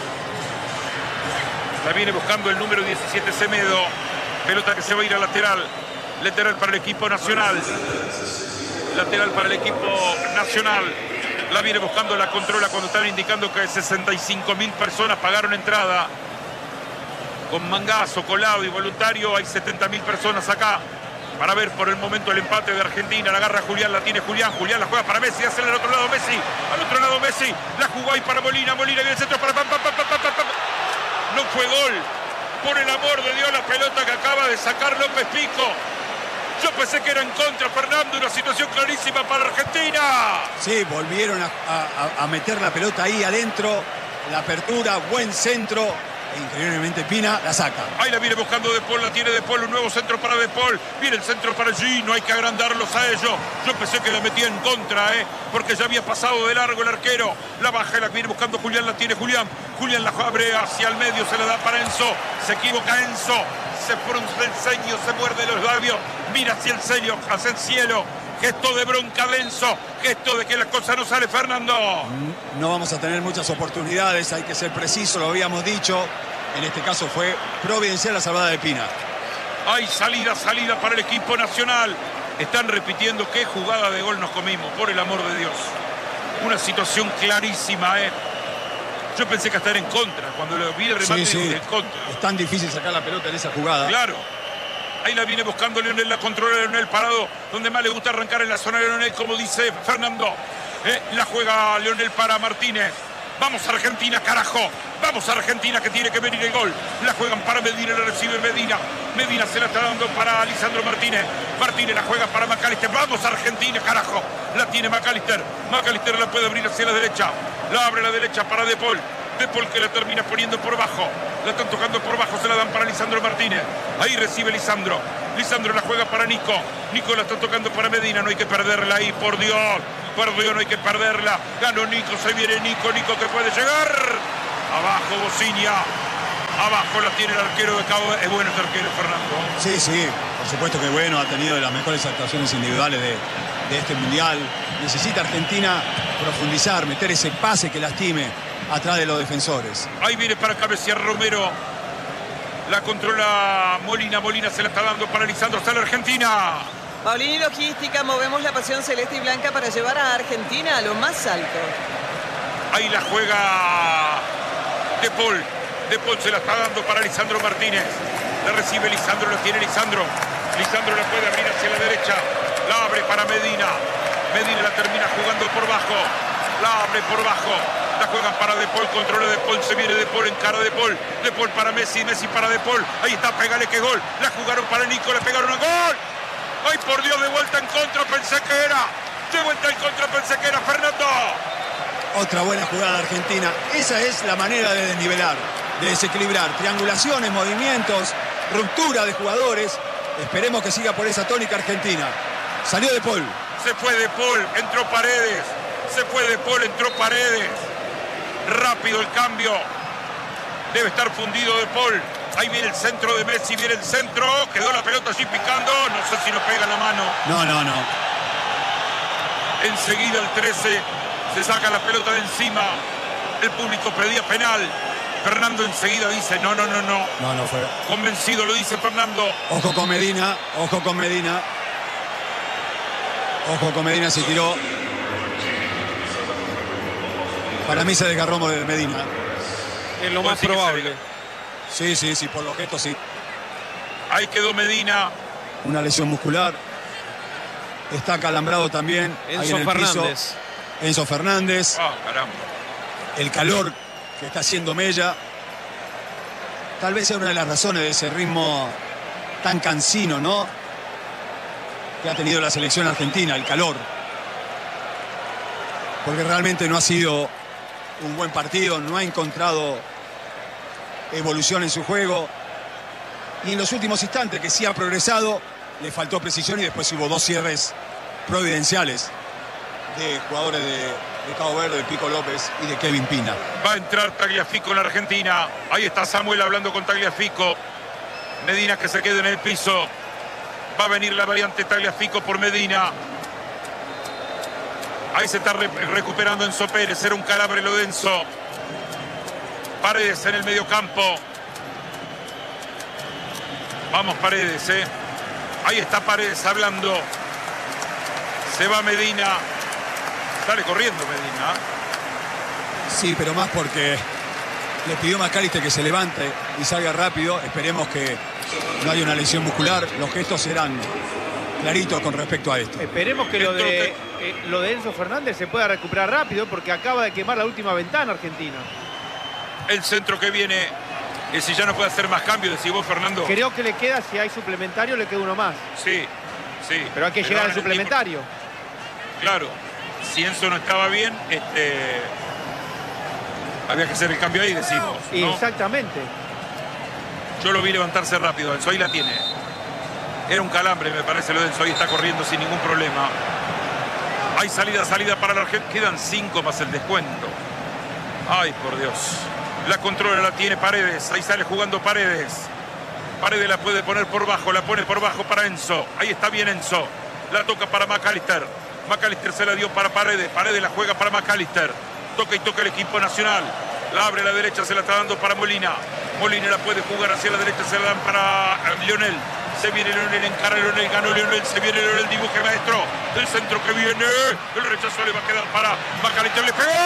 La viene buscando el número 17, Semedo. Pelota que se va a ir a lateral. Lateral para el equipo nacional. Lateral para el equipo nacional. La viene buscando, la controla cuando están indicando que 65.000 personas pagaron entrada. Con mangazo, colado y voluntario, hay 70.000 personas acá para ver por el momento el empate de Argentina. La agarra Julián, la tiene Julián. Julián la juega para Messi, hace al otro lado Messi. Al otro lado Messi. La jugó ahí para Molina. Molina viene el centro para... No fue gol. Por el amor de Dios, la pelota que acaba de sacar López Pico. Yo pensé que era en contra, Fernando. Una situación clarísima para Argentina. Sí, volvieron a meter la pelota ahí adentro. La apertura, buen centro. E increíblemente Pina la saca. Ahí la viene buscando De Paul, la tiene De Paul, un nuevo centro para De Paul. Viene el centro para Gino, hay que agrandarlos a ellos. Yo pensé que la metía en contra, porque ya había pasado de largo el arquero. La baja y la viene buscando Julián, la tiene Julián. Julián la abre hacia el medio, se la da para Enzo. Se equivoca Enzo, se frunce el ceño, se muerde los labios. Mira hacia el cielo. Gesto de bronca de Enzo, gesto de que la cosa no sale, Fernando. No vamos a tener muchas oportunidades, hay que ser preciso, lo habíamos dicho. En este caso fue providencial la salvada de Pina. Hay salida para el equipo nacional. Están repitiendo qué jugada de gol nos comimos, por el amor de Dios. Una situación clarísima, Yo pensé que estar en contra. Cuando lo vi el remate, sí. en contra. Es tan difícil sacar la pelota en esa jugada. Claro. Ahí la viene buscando Leonel, la controla Leonel parado, donde más le gusta arrancar en la zona de Leonel, como dice Fernando. La juega Leonel para Martínez. Vamos Argentina, carajo. Vamos Argentina, que tiene que venir el gol. La juegan para Medina, la recibe Medina. Medina se la está dando para Lisandro Martínez. Martínez la juega para McAllister. Vamos Argentina, carajo. La tiene McAllister. McAllister la puede abrir hacia la derecha. La abre a la derecha para De Paul. De Paul que la termina poniendo por bajo. La están tocando por bajo, se la dan para Lisandro Martínez. Ahí recibe Lisandro. Lisandro la juega para Nico. Nico la está tocando para Medina. No hay que perderla ahí, por Dios. Por Dios, no hay que perderla. Ganó Nico, se viene Nico. Nico que puede llegar. Abajo Bociña. Abajo la tiene el arquero de Cabo. Es bueno este arquero, Fernando. Sí, sí, por supuesto que bueno. Ha tenido de las mejores actuaciones individuales de este mundial. Necesita Argentina profundizar, meter ese pase que lastime atrás de los defensores. Ahí viene para cabecear Romero. La controla Molina. Molina se la está dando para Lisandro. Sale Argentina. Paulini Logística, movemos la pasión celeste y blanca para llevar a Argentina a lo más alto. Ahí la juega De Paul. De Paul se la está dando para Lisandro Martínez. La recibe Lisandro, la tiene Lisandro. Lisandro la puede abrir hacia la derecha. La abre para Medina. Medina la termina jugando por bajo. La abre por bajo. La juegan para De Paul, controla De Paul, se viene De Paul en cara de Paul. De Paul para Messi, Messi para De Paul. Ahí está, pégale que gol. La jugaron para Nico, le pegaron a gol. ¡Ay, por Dios! De vuelta en contra, pensé que era. De vuelta en contra, pensé que era Fernando. Otra buena jugada de Argentina. Esa es la manera de desnivelar, de desequilibrar. Triangulaciones, movimientos, ruptura de jugadores. Esperemos que siga por esa tónica Argentina. Salió De Paul. Se fue De Paul, entró Paredes. Se fue De Paul, entró Paredes. Rápido el cambio. Debe estar fundido De Paul. Ahí viene el centro de Messi, viene el centro. Quedó la pelota allí picando. No sé si lo pega la mano. No. Enseguida el 13 se saca la pelota de encima. El público pedía penal. Fernando enseguida dice no. No fue. Convencido lo dice Fernando. Ojo con Medina, ojo con Medina. Ojo con Medina, se tiró. Para mí se desgarró de Medina. Es lo más probable. Sí, por los gestos sí. Ahí quedó Medina. Una lesión muscular. Está acalambrado también. Enzo Fernández. Enzo Fernández. Ah, caramba. El calor que está haciendo mella. Tal vez sea una de las razones de ese ritmo tan cansino, ¿no? Que ha tenido la selección argentina, el calor. Porque realmente no ha sido un buen partido, no ha encontrado evolución en su juego. Y en los últimos instantes, que sí ha progresado, le faltó precisión y después hubo dos cierres providenciales de jugadores de Cabo Verde, de Pico López y de Kevin Pina. Va a entrar Tagliafico en la Argentina. Ahí está Samuel hablando con Tagliafico. Medina que se queda en el piso. Va a venir la variante Tagliafico por Medina. Ahí se está recuperando Enzo Pérez. Era un calambre lo de Enzo. Paredes en el mediocampo. Vamos Paredes, Ahí está Paredes hablando. Se va Medina. Sale corriendo Medina. Sí, pero más porque le pidió a McAllister que se levante y salga rápido. Esperemos que no haya una lesión muscular. Los gestos serán claritos con respecto a esto. Esperemos que lo de Enzo Fernández se pueda recuperar rápido, porque acaba de quemar la última ventana Argentina. El centro que viene, si ya no puede hacer más cambios, decís vos, Fernando. Creo que le queda, si hay suplementario, le queda uno más. Sí. Pero hay que llegar al suplementario. Claro, si Enzo no estaba bien, había que hacer el cambio ahí, decimos, ¿no? Exactamente. Yo lo vi levantarse rápido, Enzo ahí la tiene. Era un calambre, me parece, lo de Enzo. Ahí está corriendo sin ningún problema. Hay salida para la Argentina. Quedan 5 más el descuento. Ay, por Dios. La controla, la tiene Paredes. Ahí sale jugando Paredes. Paredes la puede poner por bajo. La pone por bajo para Enzo. Ahí está bien Enzo. La toca para McAllister. McAllister se la dio para Paredes. Paredes la juega para McAllister. Toca y toca el equipo nacional. La abre a la derecha, se la está dando para Molina. Molina la puede jugar hacia la derecha, se la dan para Lionel. Se viene Lionel, encara Lionel, ganó Lionel, se viene Lionel, dibuje maestro. El centro que viene, el rechazo le va a quedar para McAllister, le pegó.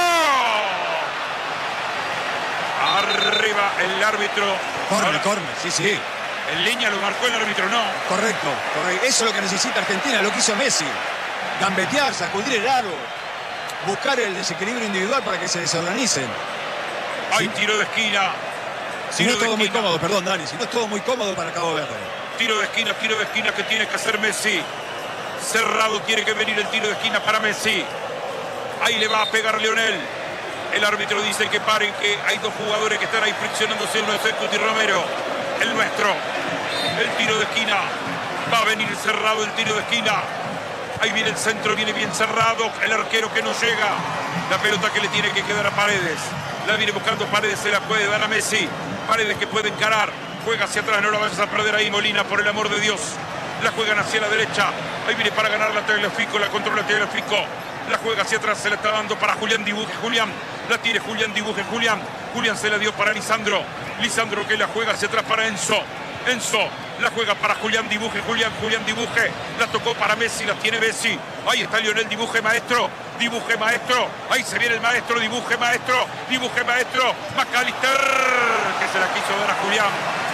Arriba el árbitro. Corner, sí. En línea lo marcó el árbitro, no. Correcto. Eso es lo que necesita Argentina, lo que hizo Messi. Gambetear, sacudir el aro. buscar el desequilibrio individual para que se desorganicen. Hay tiro de esquina. Si no es todo muy cómodo, perdón, Dani, si no es todo muy cómodo para Cabo Verde. Tiro de esquina que tiene que hacer Messi. Cerrado tiene que venir el tiro de esquina para Messi. Ahí le va a pegar Lionel. El árbitro dice que paren, que hay dos jugadores que están ahí friccionándose. Uno es Cuti Romero, el nuestro. El tiro de esquina. Va a venir cerrado el tiro de esquina. Ahí viene el centro, viene bien cerrado. El arquero que no llega. La pelota que le tiene que quedar a Paredes. La viene buscando Paredes, se la puede dar a Messi. Paredes que puede encarar. Juega hacia atrás, no la vayas a perder ahí, Molina, por el amor de Dios. La juegan hacia la derecha. Ahí viene para ganar la Tagliafico, la controla Tagliafico. La juega hacia atrás, se la está dando para Julián Dibuje. Julián, la tiene Julián Dibuje. Julián se la dio para Lisandro. Lisandro que la juega hacia atrás para Enzo. Enzo la juega para Julián Dibuje. Julián Dibuje. La tocó para Messi, la tiene Messi. Ahí está Lionel Dibuje, maestro. Dibuje, maestro. Ahí se viene el maestro. Dibuje, maestro. Dibuje, maestro. McAllister, que se la quiso dar a Julián.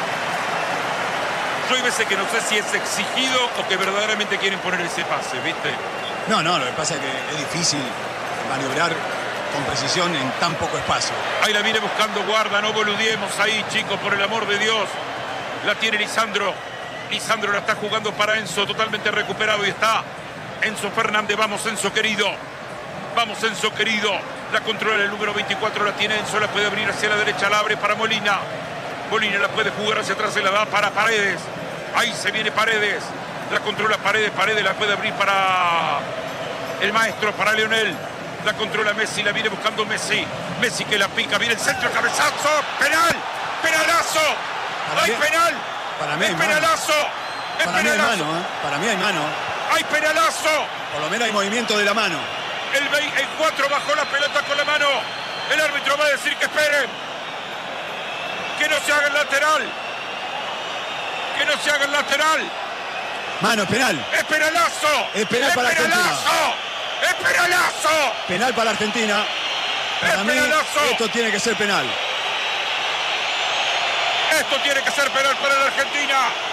Yo hay veces que no sé si es exigido o que verdaderamente quieren poner ese pase, ¿viste? No, lo que pasa es que es difícil maniobrar con precisión en tan poco espacio. Ahí la viene buscando Guarda, no boludiemos ahí, chicos, por el amor de Dios. La tiene Lisandro. Lisandro la está jugando para Enzo, totalmente recuperado y está Enzo Fernández. Vamos, Enzo querido. Vamos, Enzo querido. La controla el número 24, la tiene Enzo, la puede abrir hacia la derecha, la abre para Molina. Molina la puede jugar hacia atrás, se la da para Paredes. Ahí se viene Paredes. La controla Paredes, Paredes la puede abrir para el maestro, para Lionel. La controla Messi, la viene buscando Messi. Messi que la pica, viene el centro, cabezazo, penal, penalazo. ¡Hay penal! Para mí hay penalazo. Para mí hay mano, ¿eh? Para mí hay mano. ¡Hay penalazo! Por lo menos hay movimiento de la mano. El 4 bajó la pelota con la mano. El árbitro va a decir que esperen. Que no se haga el lateral. Que no se haga el lateral. Mano, penal. ¡Es penalazo! Es penal para Argentina. ¡Es penalazo! Penal para Argentina. Para mí esto tiene que ser penal. Esto tiene que ser penal para la Argentina.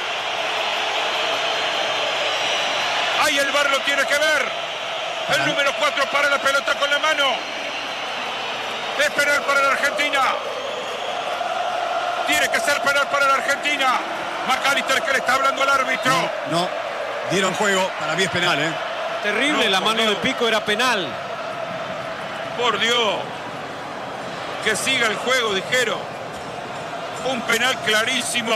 Ahí el VAR lo tiene que ver. El número 4 para la pelota con la mano. Es penal para la Argentina. Tiene que ser penal para la Argentina. McAllister que le está hablando al árbitro. No, dieron juego. Para mí es penal, ¿eh? Terrible, no, la mano de Pico era penal. Por Dios. Que siga el juego, dijeron. Un penal clarísimo.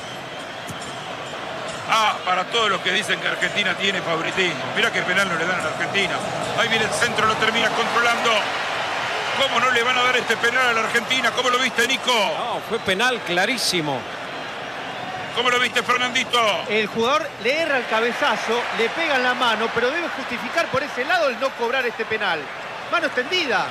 Para todos los que dicen que Argentina tiene favoritismo. Mira qué penal no le dan a la Argentina. Ahí viene el centro, lo termina controlando. ¿Cómo no le van a dar este penal a la Argentina? ¿Cómo lo viste, Nico? No, fue penal clarísimo. ¿Cómo lo viste, Fernandito? El jugador le erra el cabezazo, le pega en la mano, pero debe justificar por ese lado el no cobrar este penal. Mano extendida.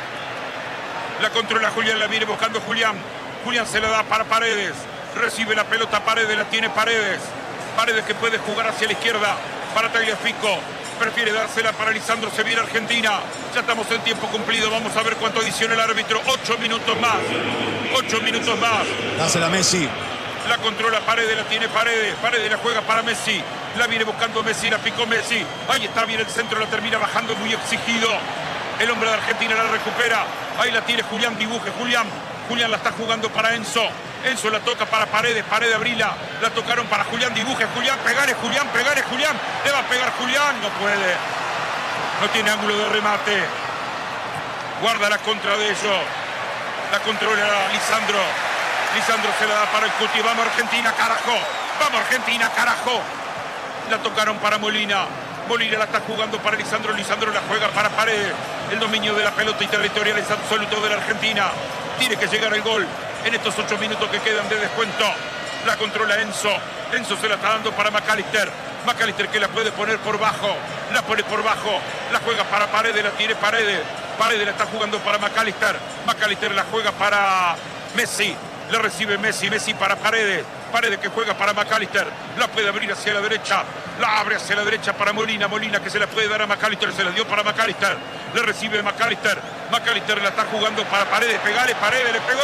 La controla Julián, la viene buscando Julián. Julián se la da para Paredes. Recibe la pelota Paredes, la tiene Paredes. Paredes que puede jugar hacia la izquierda para Tagliafico. Prefiere dársela para Lisandro, se viene Argentina. Ya estamos en tiempo cumplido, vamos a ver cuánto adiciona el árbitro. 8 minutos más. 8 minutos más. Dásela a Messi. La controla Paredes, la tiene Paredes. Paredes la juega para Messi. La viene buscando Messi, la picó Messi. Ahí está, viene el centro, la termina bajando, muy exigido. El hombre de Argentina la recupera. Ahí la tiene Julián Dibuje. Julián la está jugando para Enzo. Enzo la toca para Paredes. Paredes abrila. La tocaron para Julián Dibuje. Julián, pegale Julián. Le va a pegar Julián. No puede. No tiene ángulo de remate. Guarda la contra de ellos. La controla Lisandro. Lisandro se la da para el Cuti. Vamos Argentina, carajo. Vamos Argentina, carajo. La tocaron para Molina. Molina la está jugando para Lisandro. Lisandro la juega para Paredes. El dominio de la pelota y territorial es absoluto de la Argentina. Tiene que llegar el gol en estos 8 minutos que quedan de descuento. La controla Enzo. Enzo se la está dando para McAllister. McAllister que la puede poner por bajo. La pone por bajo. La juega para Paredes. La tiene Paredes. Paredes la está jugando para McAllister. McAllister la juega para Messi. La recibe Messi. Messi para Paredes. Paredes que juega para McAllister. La puede abrir hacia la derecha. La abre hacia la derecha para Molina. Molina que se la puede dar a McAllister. Se la dio para McAllister. Le recibe McAllister. McAllister la está jugando para Paredes. Pegale, Paredes, le pegó.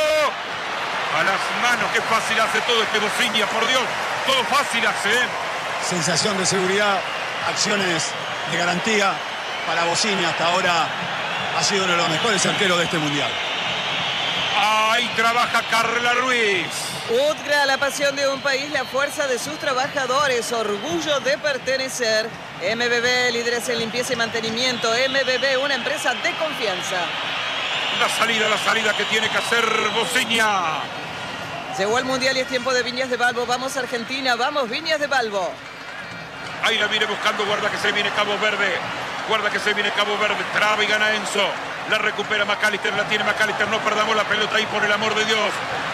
A las manos. Qué fácil hace todo este Bociña, por Dios. Todo fácil hace. Sensación de seguridad. Acciones de garantía para Bocini hasta ahora ha sido uno de los mejores arqueros de este mundial. Ahí trabaja Carla Ruiz. UTGRA, la pasión de un país, la fuerza de sus trabajadores, orgullo de pertenecer. MBB, líderes en limpieza y mantenimiento. MBB, una empresa de confianza. La salida que tiene que hacer Bociña. Llegó el mundial y es tiempo de Viñas de Balbo. Vamos Argentina, vamos Viñas de Balbo. Ahí la viene buscando, guarda que se viene Cabo Verde. Guarda que se viene Cabo Verde, traba y gana Enzo. La recupera McAllister, la tiene McAllister. No perdamos la pelota ahí, por el amor de Dios.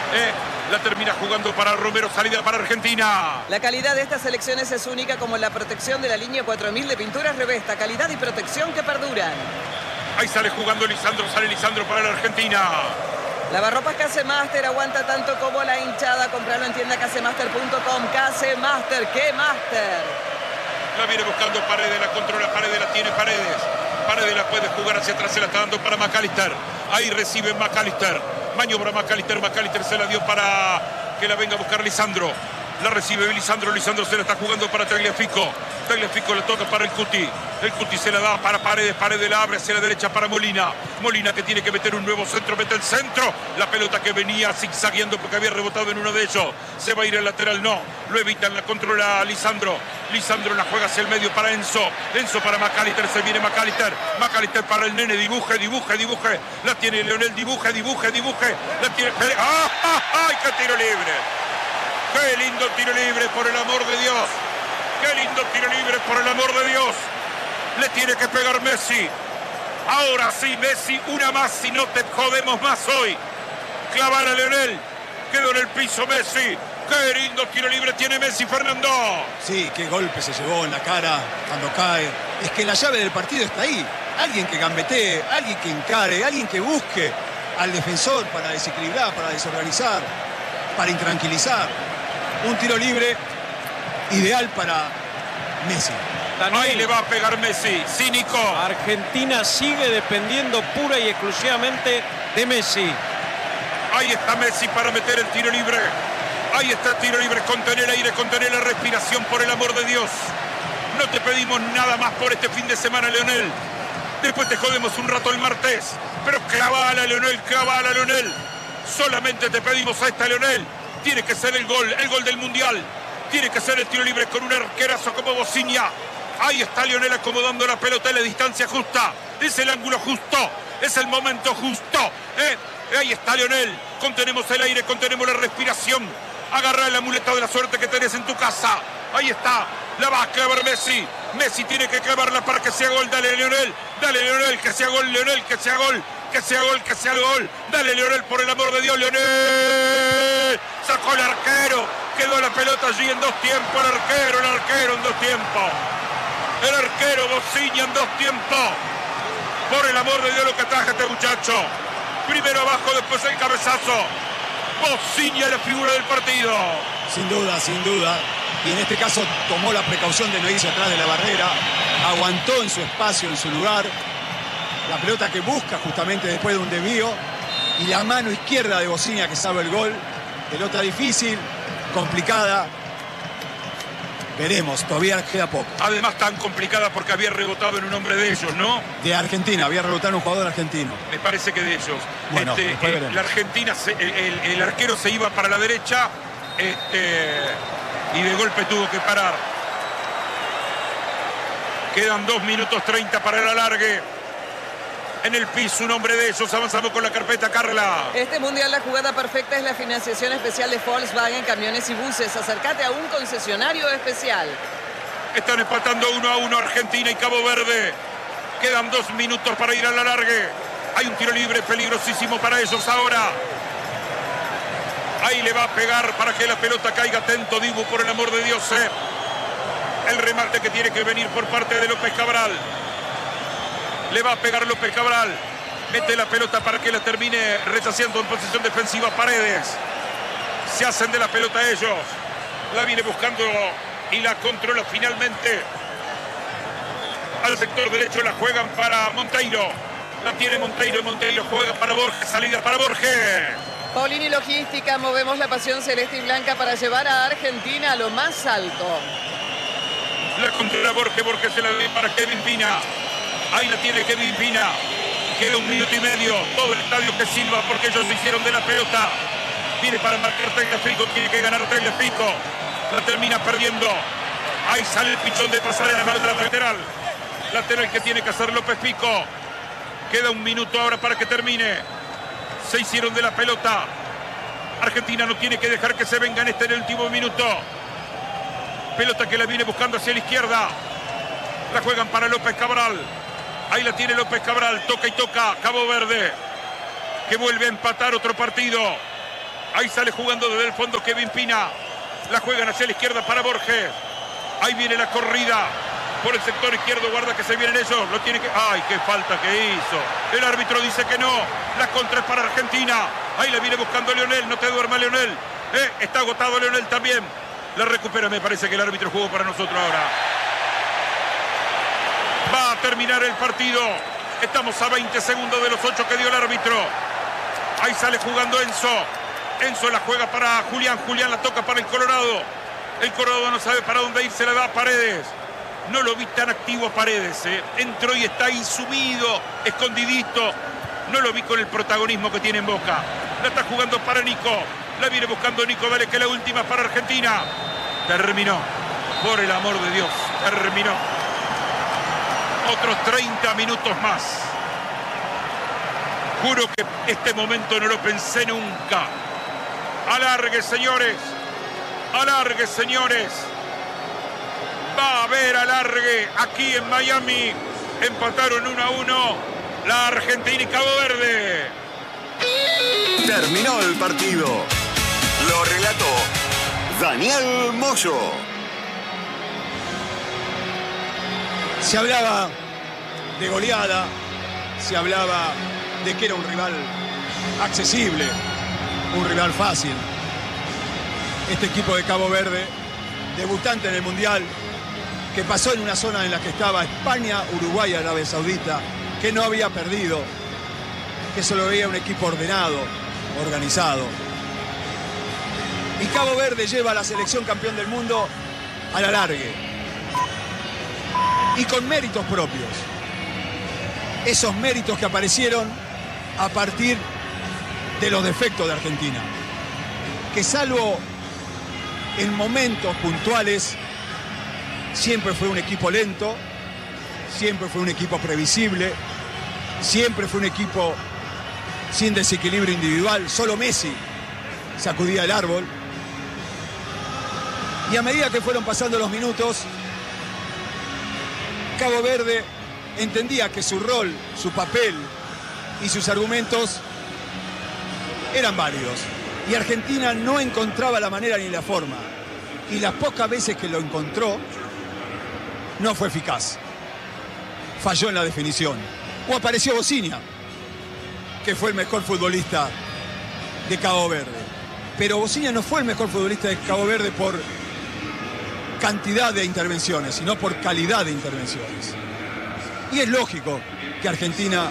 La termina jugando para Romero, salida para Argentina. La calidad de estas selecciones es única, como la protección de la línea 4000 de pinturas Revesta. Calidad y protección que perduran. Ahí sale jugando Lisandro, sale Lisandro para la Argentina. Lavarropas Casemaster, aguanta tanto como la hinchada. Comprarlo en tienda casemaster.com. Casemaster, ¡qué master! La viene buscando Paredes, la controla Paredes, la tiene Paredes. Paredes la puede jugar hacia atrás, se la está dando para McAllister. Ahí recibe McAllister. Maniobra McAllister, McAllister se la dio para que la venga a buscar Lisandro. La recibe Lisandro, Lisandro se la está jugando para Tagliafico. Tagliafico la toca para el Cuti. El Cuti se la da para Paredes, Paredes la abre hacia la derecha para Molina. Molina que tiene que meter un nuevo centro, mete el centro. La pelota que venía zigzagueando porque había rebotado en uno de ellos. Se va a ir al lateral, no. Lo evitan, la controla Lisandro. Lisandro la juega hacia el medio para Enzo. Enzo para McAllister, se viene McAllister. McAllister para el nene, dibuje. La tiene Leonel, dibuje. La tiene... ¡Ah! ¡Ay, qué tiro libre! ¡Qué lindo tiro libre, por el amor de Dios! ¡Qué lindo tiro libre, por el amor de Dios! Le tiene que pegar Messi. Ahora sí, Messi, una más, si no te jodemos más hoy. Clavar a Leonel. Quedó en el piso Messi. ¡Qué lindo tiro libre tiene Messi, Fernando! Sí, qué golpe se llevó en la cara cuando cae. Es que la llave del partido está ahí. Alguien que gambetee, alguien que encare, alguien que busque al defensor para desequilibrar, para desorganizar, para intranquilizar. Un tiro libre ideal para Messi. Daniel, ahí le va a pegar Messi, cínico. Argentina sigue dependiendo pura y exclusivamente de Messi. Ahí está Messi para meter el tiro libre. Ahí está el tiro libre, contener el aire, contener la respiración, por el amor de Dios. No te pedimos nada más por este fin de semana, Leonel. Después te jodemos un rato el martes. Pero clavala, Leonel, clavala, Leonel. Solamente te pedimos a esta, Leonel. Tiene que ser el gol del Mundial. Tiene que ser el tiro libre con un arquerazo como Bociña. Ahí está Leonel acomodando la pelota en la distancia justa. Es el ángulo justo. Es el momento justo. Ahí está Leonel. Contenemos el aire, contenemos la respiración. Agarra la muleta de la suerte que tenés en tu casa. Ahí está. La va a clavar Messi. Messi tiene que clavarla para que sea gol. Dale, Leonel. Dale, Leonel, que sea gol. Leonel, que sea gol. Que sea gol, que sea gol. Dale, Leonel, por el amor de Dios, Leonel. Sacó el arquero. Quedó la pelota allí en dos tiempos. El arquero en dos tiempos. El arquero Bociña en dos tiempos. Por el amor de Dios, lo que traje este muchacho. Primero abajo, después el cabezazo. Bociña, la figura del partido. Sin duda, sin duda. Y en este caso tomó la precaución de no irse atrás de la barrera. Aguantó en su espacio, en su lugar. La pelota que busca justamente después de un desvío. Y la mano izquierda de Bociña que salva el gol. Pelota difícil, complicada. Veremos, todavía queda poco. Además tan complicada porque había rebotado en un hombre de ellos, ¿no? De Argentina, había rebotado en un jugador argentino. Me parece que de ellos. Bueno, la Argentina, el arquero se iba para la derecha y de golpe tuvo que parar. Quedan 2 minutos 30 para el alargue. En el piso, un hombre de ellos. Avanzamos con la carpeta, Carla. Este mundial, la jugada perfecta es la financiación especial de Volkswagen, camiones y buses. Acércate a un concesionario especial. Están empatando 1-1 Argentina y Cabo Verde. Quedan 2 minutos para ir al alargue. Hay un tiro libre peligrosísimo para ellos ahora. Ahí le va a pegar para que la pelota caiga. Atento, Dibu, por el amor de Dios. El remate que tiene que venir por parte de López Cabral. Le va a pegar López Cabral. Mete la pelota para que la termine rechaceando en posición defensiva Paredes. Se hacen de la pelota ellos. La viene buscando y la controla finalmente. Al sector derecho la juegan para Monteiro. La tiene Monteiro. Monteiro juega para Borges. Salida para Borges. Paulini Logística, movemos la pasión celeste y blanca para llevar a Argentina a lo más alto. La controla Borges. Borges se la ve para Kevin Pina. Ahí la tiene Kevin Pina. Queda 1 minuto y medio. Todo el estadio que silba porque ellos se hicieron de la pelota. Viene para marcar Tagliafico. Tiene que ganar Tagliafico. La termina perdiendo. Ahí sale el pichón de Pasarela, mano de la lateral. Lateral que tiene que hacer López Pico. Queda 1 minuto ahora para que termine. Se hicieron de la pelota. Argentina no tiene que dejar que se venga en el último minuto. Pelota que la viene buscando hacia la izquierda. La juegan para López Cabral. Ahí la tiene López Cabral. Toca y toca Cabo Verde, que vuelve a empatar otro partido. Ahí sale jugando desde el fondo Kevin Pina. La juegan hacia la izquierda para Borges. Ahí viene la corrida por el sector izquierdo. Guarda que se vienen ellos. Lo tiene que... ¡Ay, qué falta que hizo! El árbitro dice que no. La contra es para Argentina. Ahí la viene buscando Leonel. No te duermas, Leonel. Está agotado Leonel también. La recupera. Me parece que el árbitro jugó para nosotros ahora. Va a terminar el partido. Estamos a 20 segundos de los 8 que dio el árbitro. Ahí sale jugando Enzo. Enzo la juega para Julián. Julián la toca para el Colorado. El Colorado no sabe para dónde ir. Se la da a Paredes. No lo vi tan activo a Paredes. Entró y está ahí sumido, escondidito. No lo vi con el protagonismo que tiene en Boca. La está jugando para Nico. La viene buscando Nico Vélez, que la última para Argentina. Terminó. Por el amor de Dios. Terminó. Otros 30 minutos más. Juro que este momento no lo pensé nunca. Alargue, señores. Alargue, señores. Va a haber alargue aquí en Miami. Empataron 1-1 la Argentina y Cabo Verde. Terminó el partido. Lo relató Daniel Moyo. Se hablaba de goleada, se hablaba de que era un rival accesible, un rival fácil. Este equipo de Cabo Verde, debutante en el Mundial, que pasó en una zona en la que estaba España, Uruguay y Arabia Saudita, que no había perdido, que se lo veía un equipo ordenado, organizado. Y Cabo Verde lleva a la selección campeón del mundo a la largue. Y con méritos propios. Esos méritos que aparecieron a partir de los defectos de Argentina. Que salvo en momentos puntuales, siempre fue un equipo lento, siempre fue un equipo previsible, siempre fue un equipo sin desequilibrio individual. Solo Messi sacudía el árbol. Y a medida que fueron pasando los minutos, Cabo Verde entendía que su rol, su papel y sus argumentos eran válidos. Y Argentina no encontraba la manera ni la forma. Y las pocas veces que lo encontró, no fue eficaz. Falló en la definición. O apareció Bociña, que fue el mejor futbolista de Cabo Verde. Pero Bociña no fue el mejor futbolista de Cabo Verde por cantidad de intervenciones, sino por calidad de intervenciones. Y es lógico que Argentina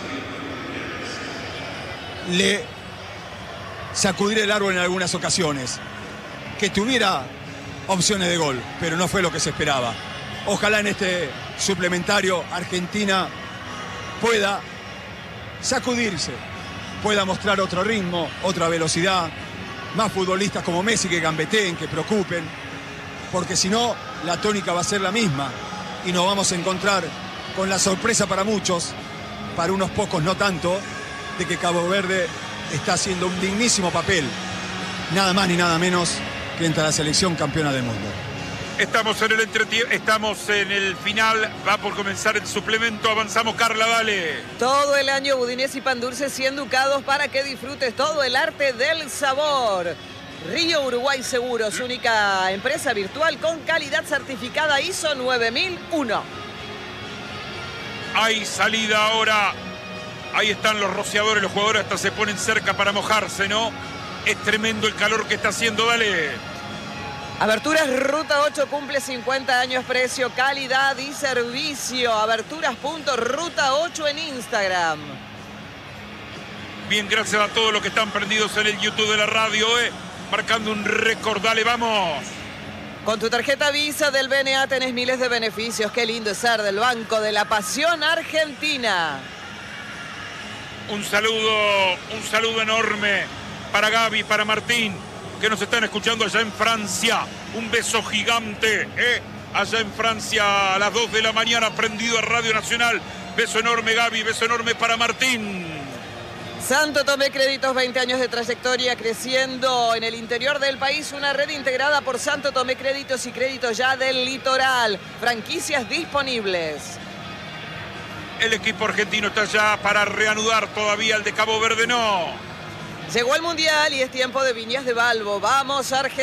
le sacudiera el árbol en algunas ocasiones, que tuviera opciones de gol, pero no fue lo que se esperaba. Ojalá en este suplementario Argentina pueda sacudirse, pueda mostrar otro ritmo, otra velocidad, más futbolistas como Messi que gambeteen, que preocupen, porque si no, la tónica va a ser la misma y nos vamos a encontrar con la sorpresa para muchos, para unos pocos no tanto, de que Cabo Verde está haciendo un dignísimo papel, nada más ni nada menos que entre la selección campeona del mundo. Estamos en el final, va por comenzar el suplemento, avanzamos, Carla, dale. Todo el año Budinés y Pan Dulce y Educados para que disfrutes todo el arte del sabor. Río Uruguay Seguros, única empresa virtual con calidad certificada ISO 9001. Hay salida ahora. Ahí están los rociadores, los jugadores hasta se ponen cerca para mojarse, ¿no? Es tremendo el calor que está haciendo, dale. Aberturas Ruta 8 cumple 50 años, precio, calidad y servicio. Aberturas.ruta 8 en Instagram. Bien, gracias a todos los que están prendidos en el YouTube de la radio, marcando un récord, dale, vamos. Con tu tarjeta Visa del BNA tenés miles de beneficios. Qué lindo es ser del Banco de la Pasión Argentina. Un saludo enorme para Gaby, para Martín, que nos están escuchando allá en Francia. Un beso gigante, allá en Francia a las 2 de la mañana, prendido a Radio Nacional. Beso enorme, Gaby, beso enorme para Martín. Santo Tomé Créditos, 20 años de trayectoria, creciendo en el interior del país. Una red integrada por Santo Tomé Créditos y Créditos Ya del Litoral. Franquicias disponibles. El equipo argentino está ya para reanudar todavía, el de Cabo Verde no. Llegó el Mundial y es tiempo de Viñas de Balbo. Vamos, Argentina.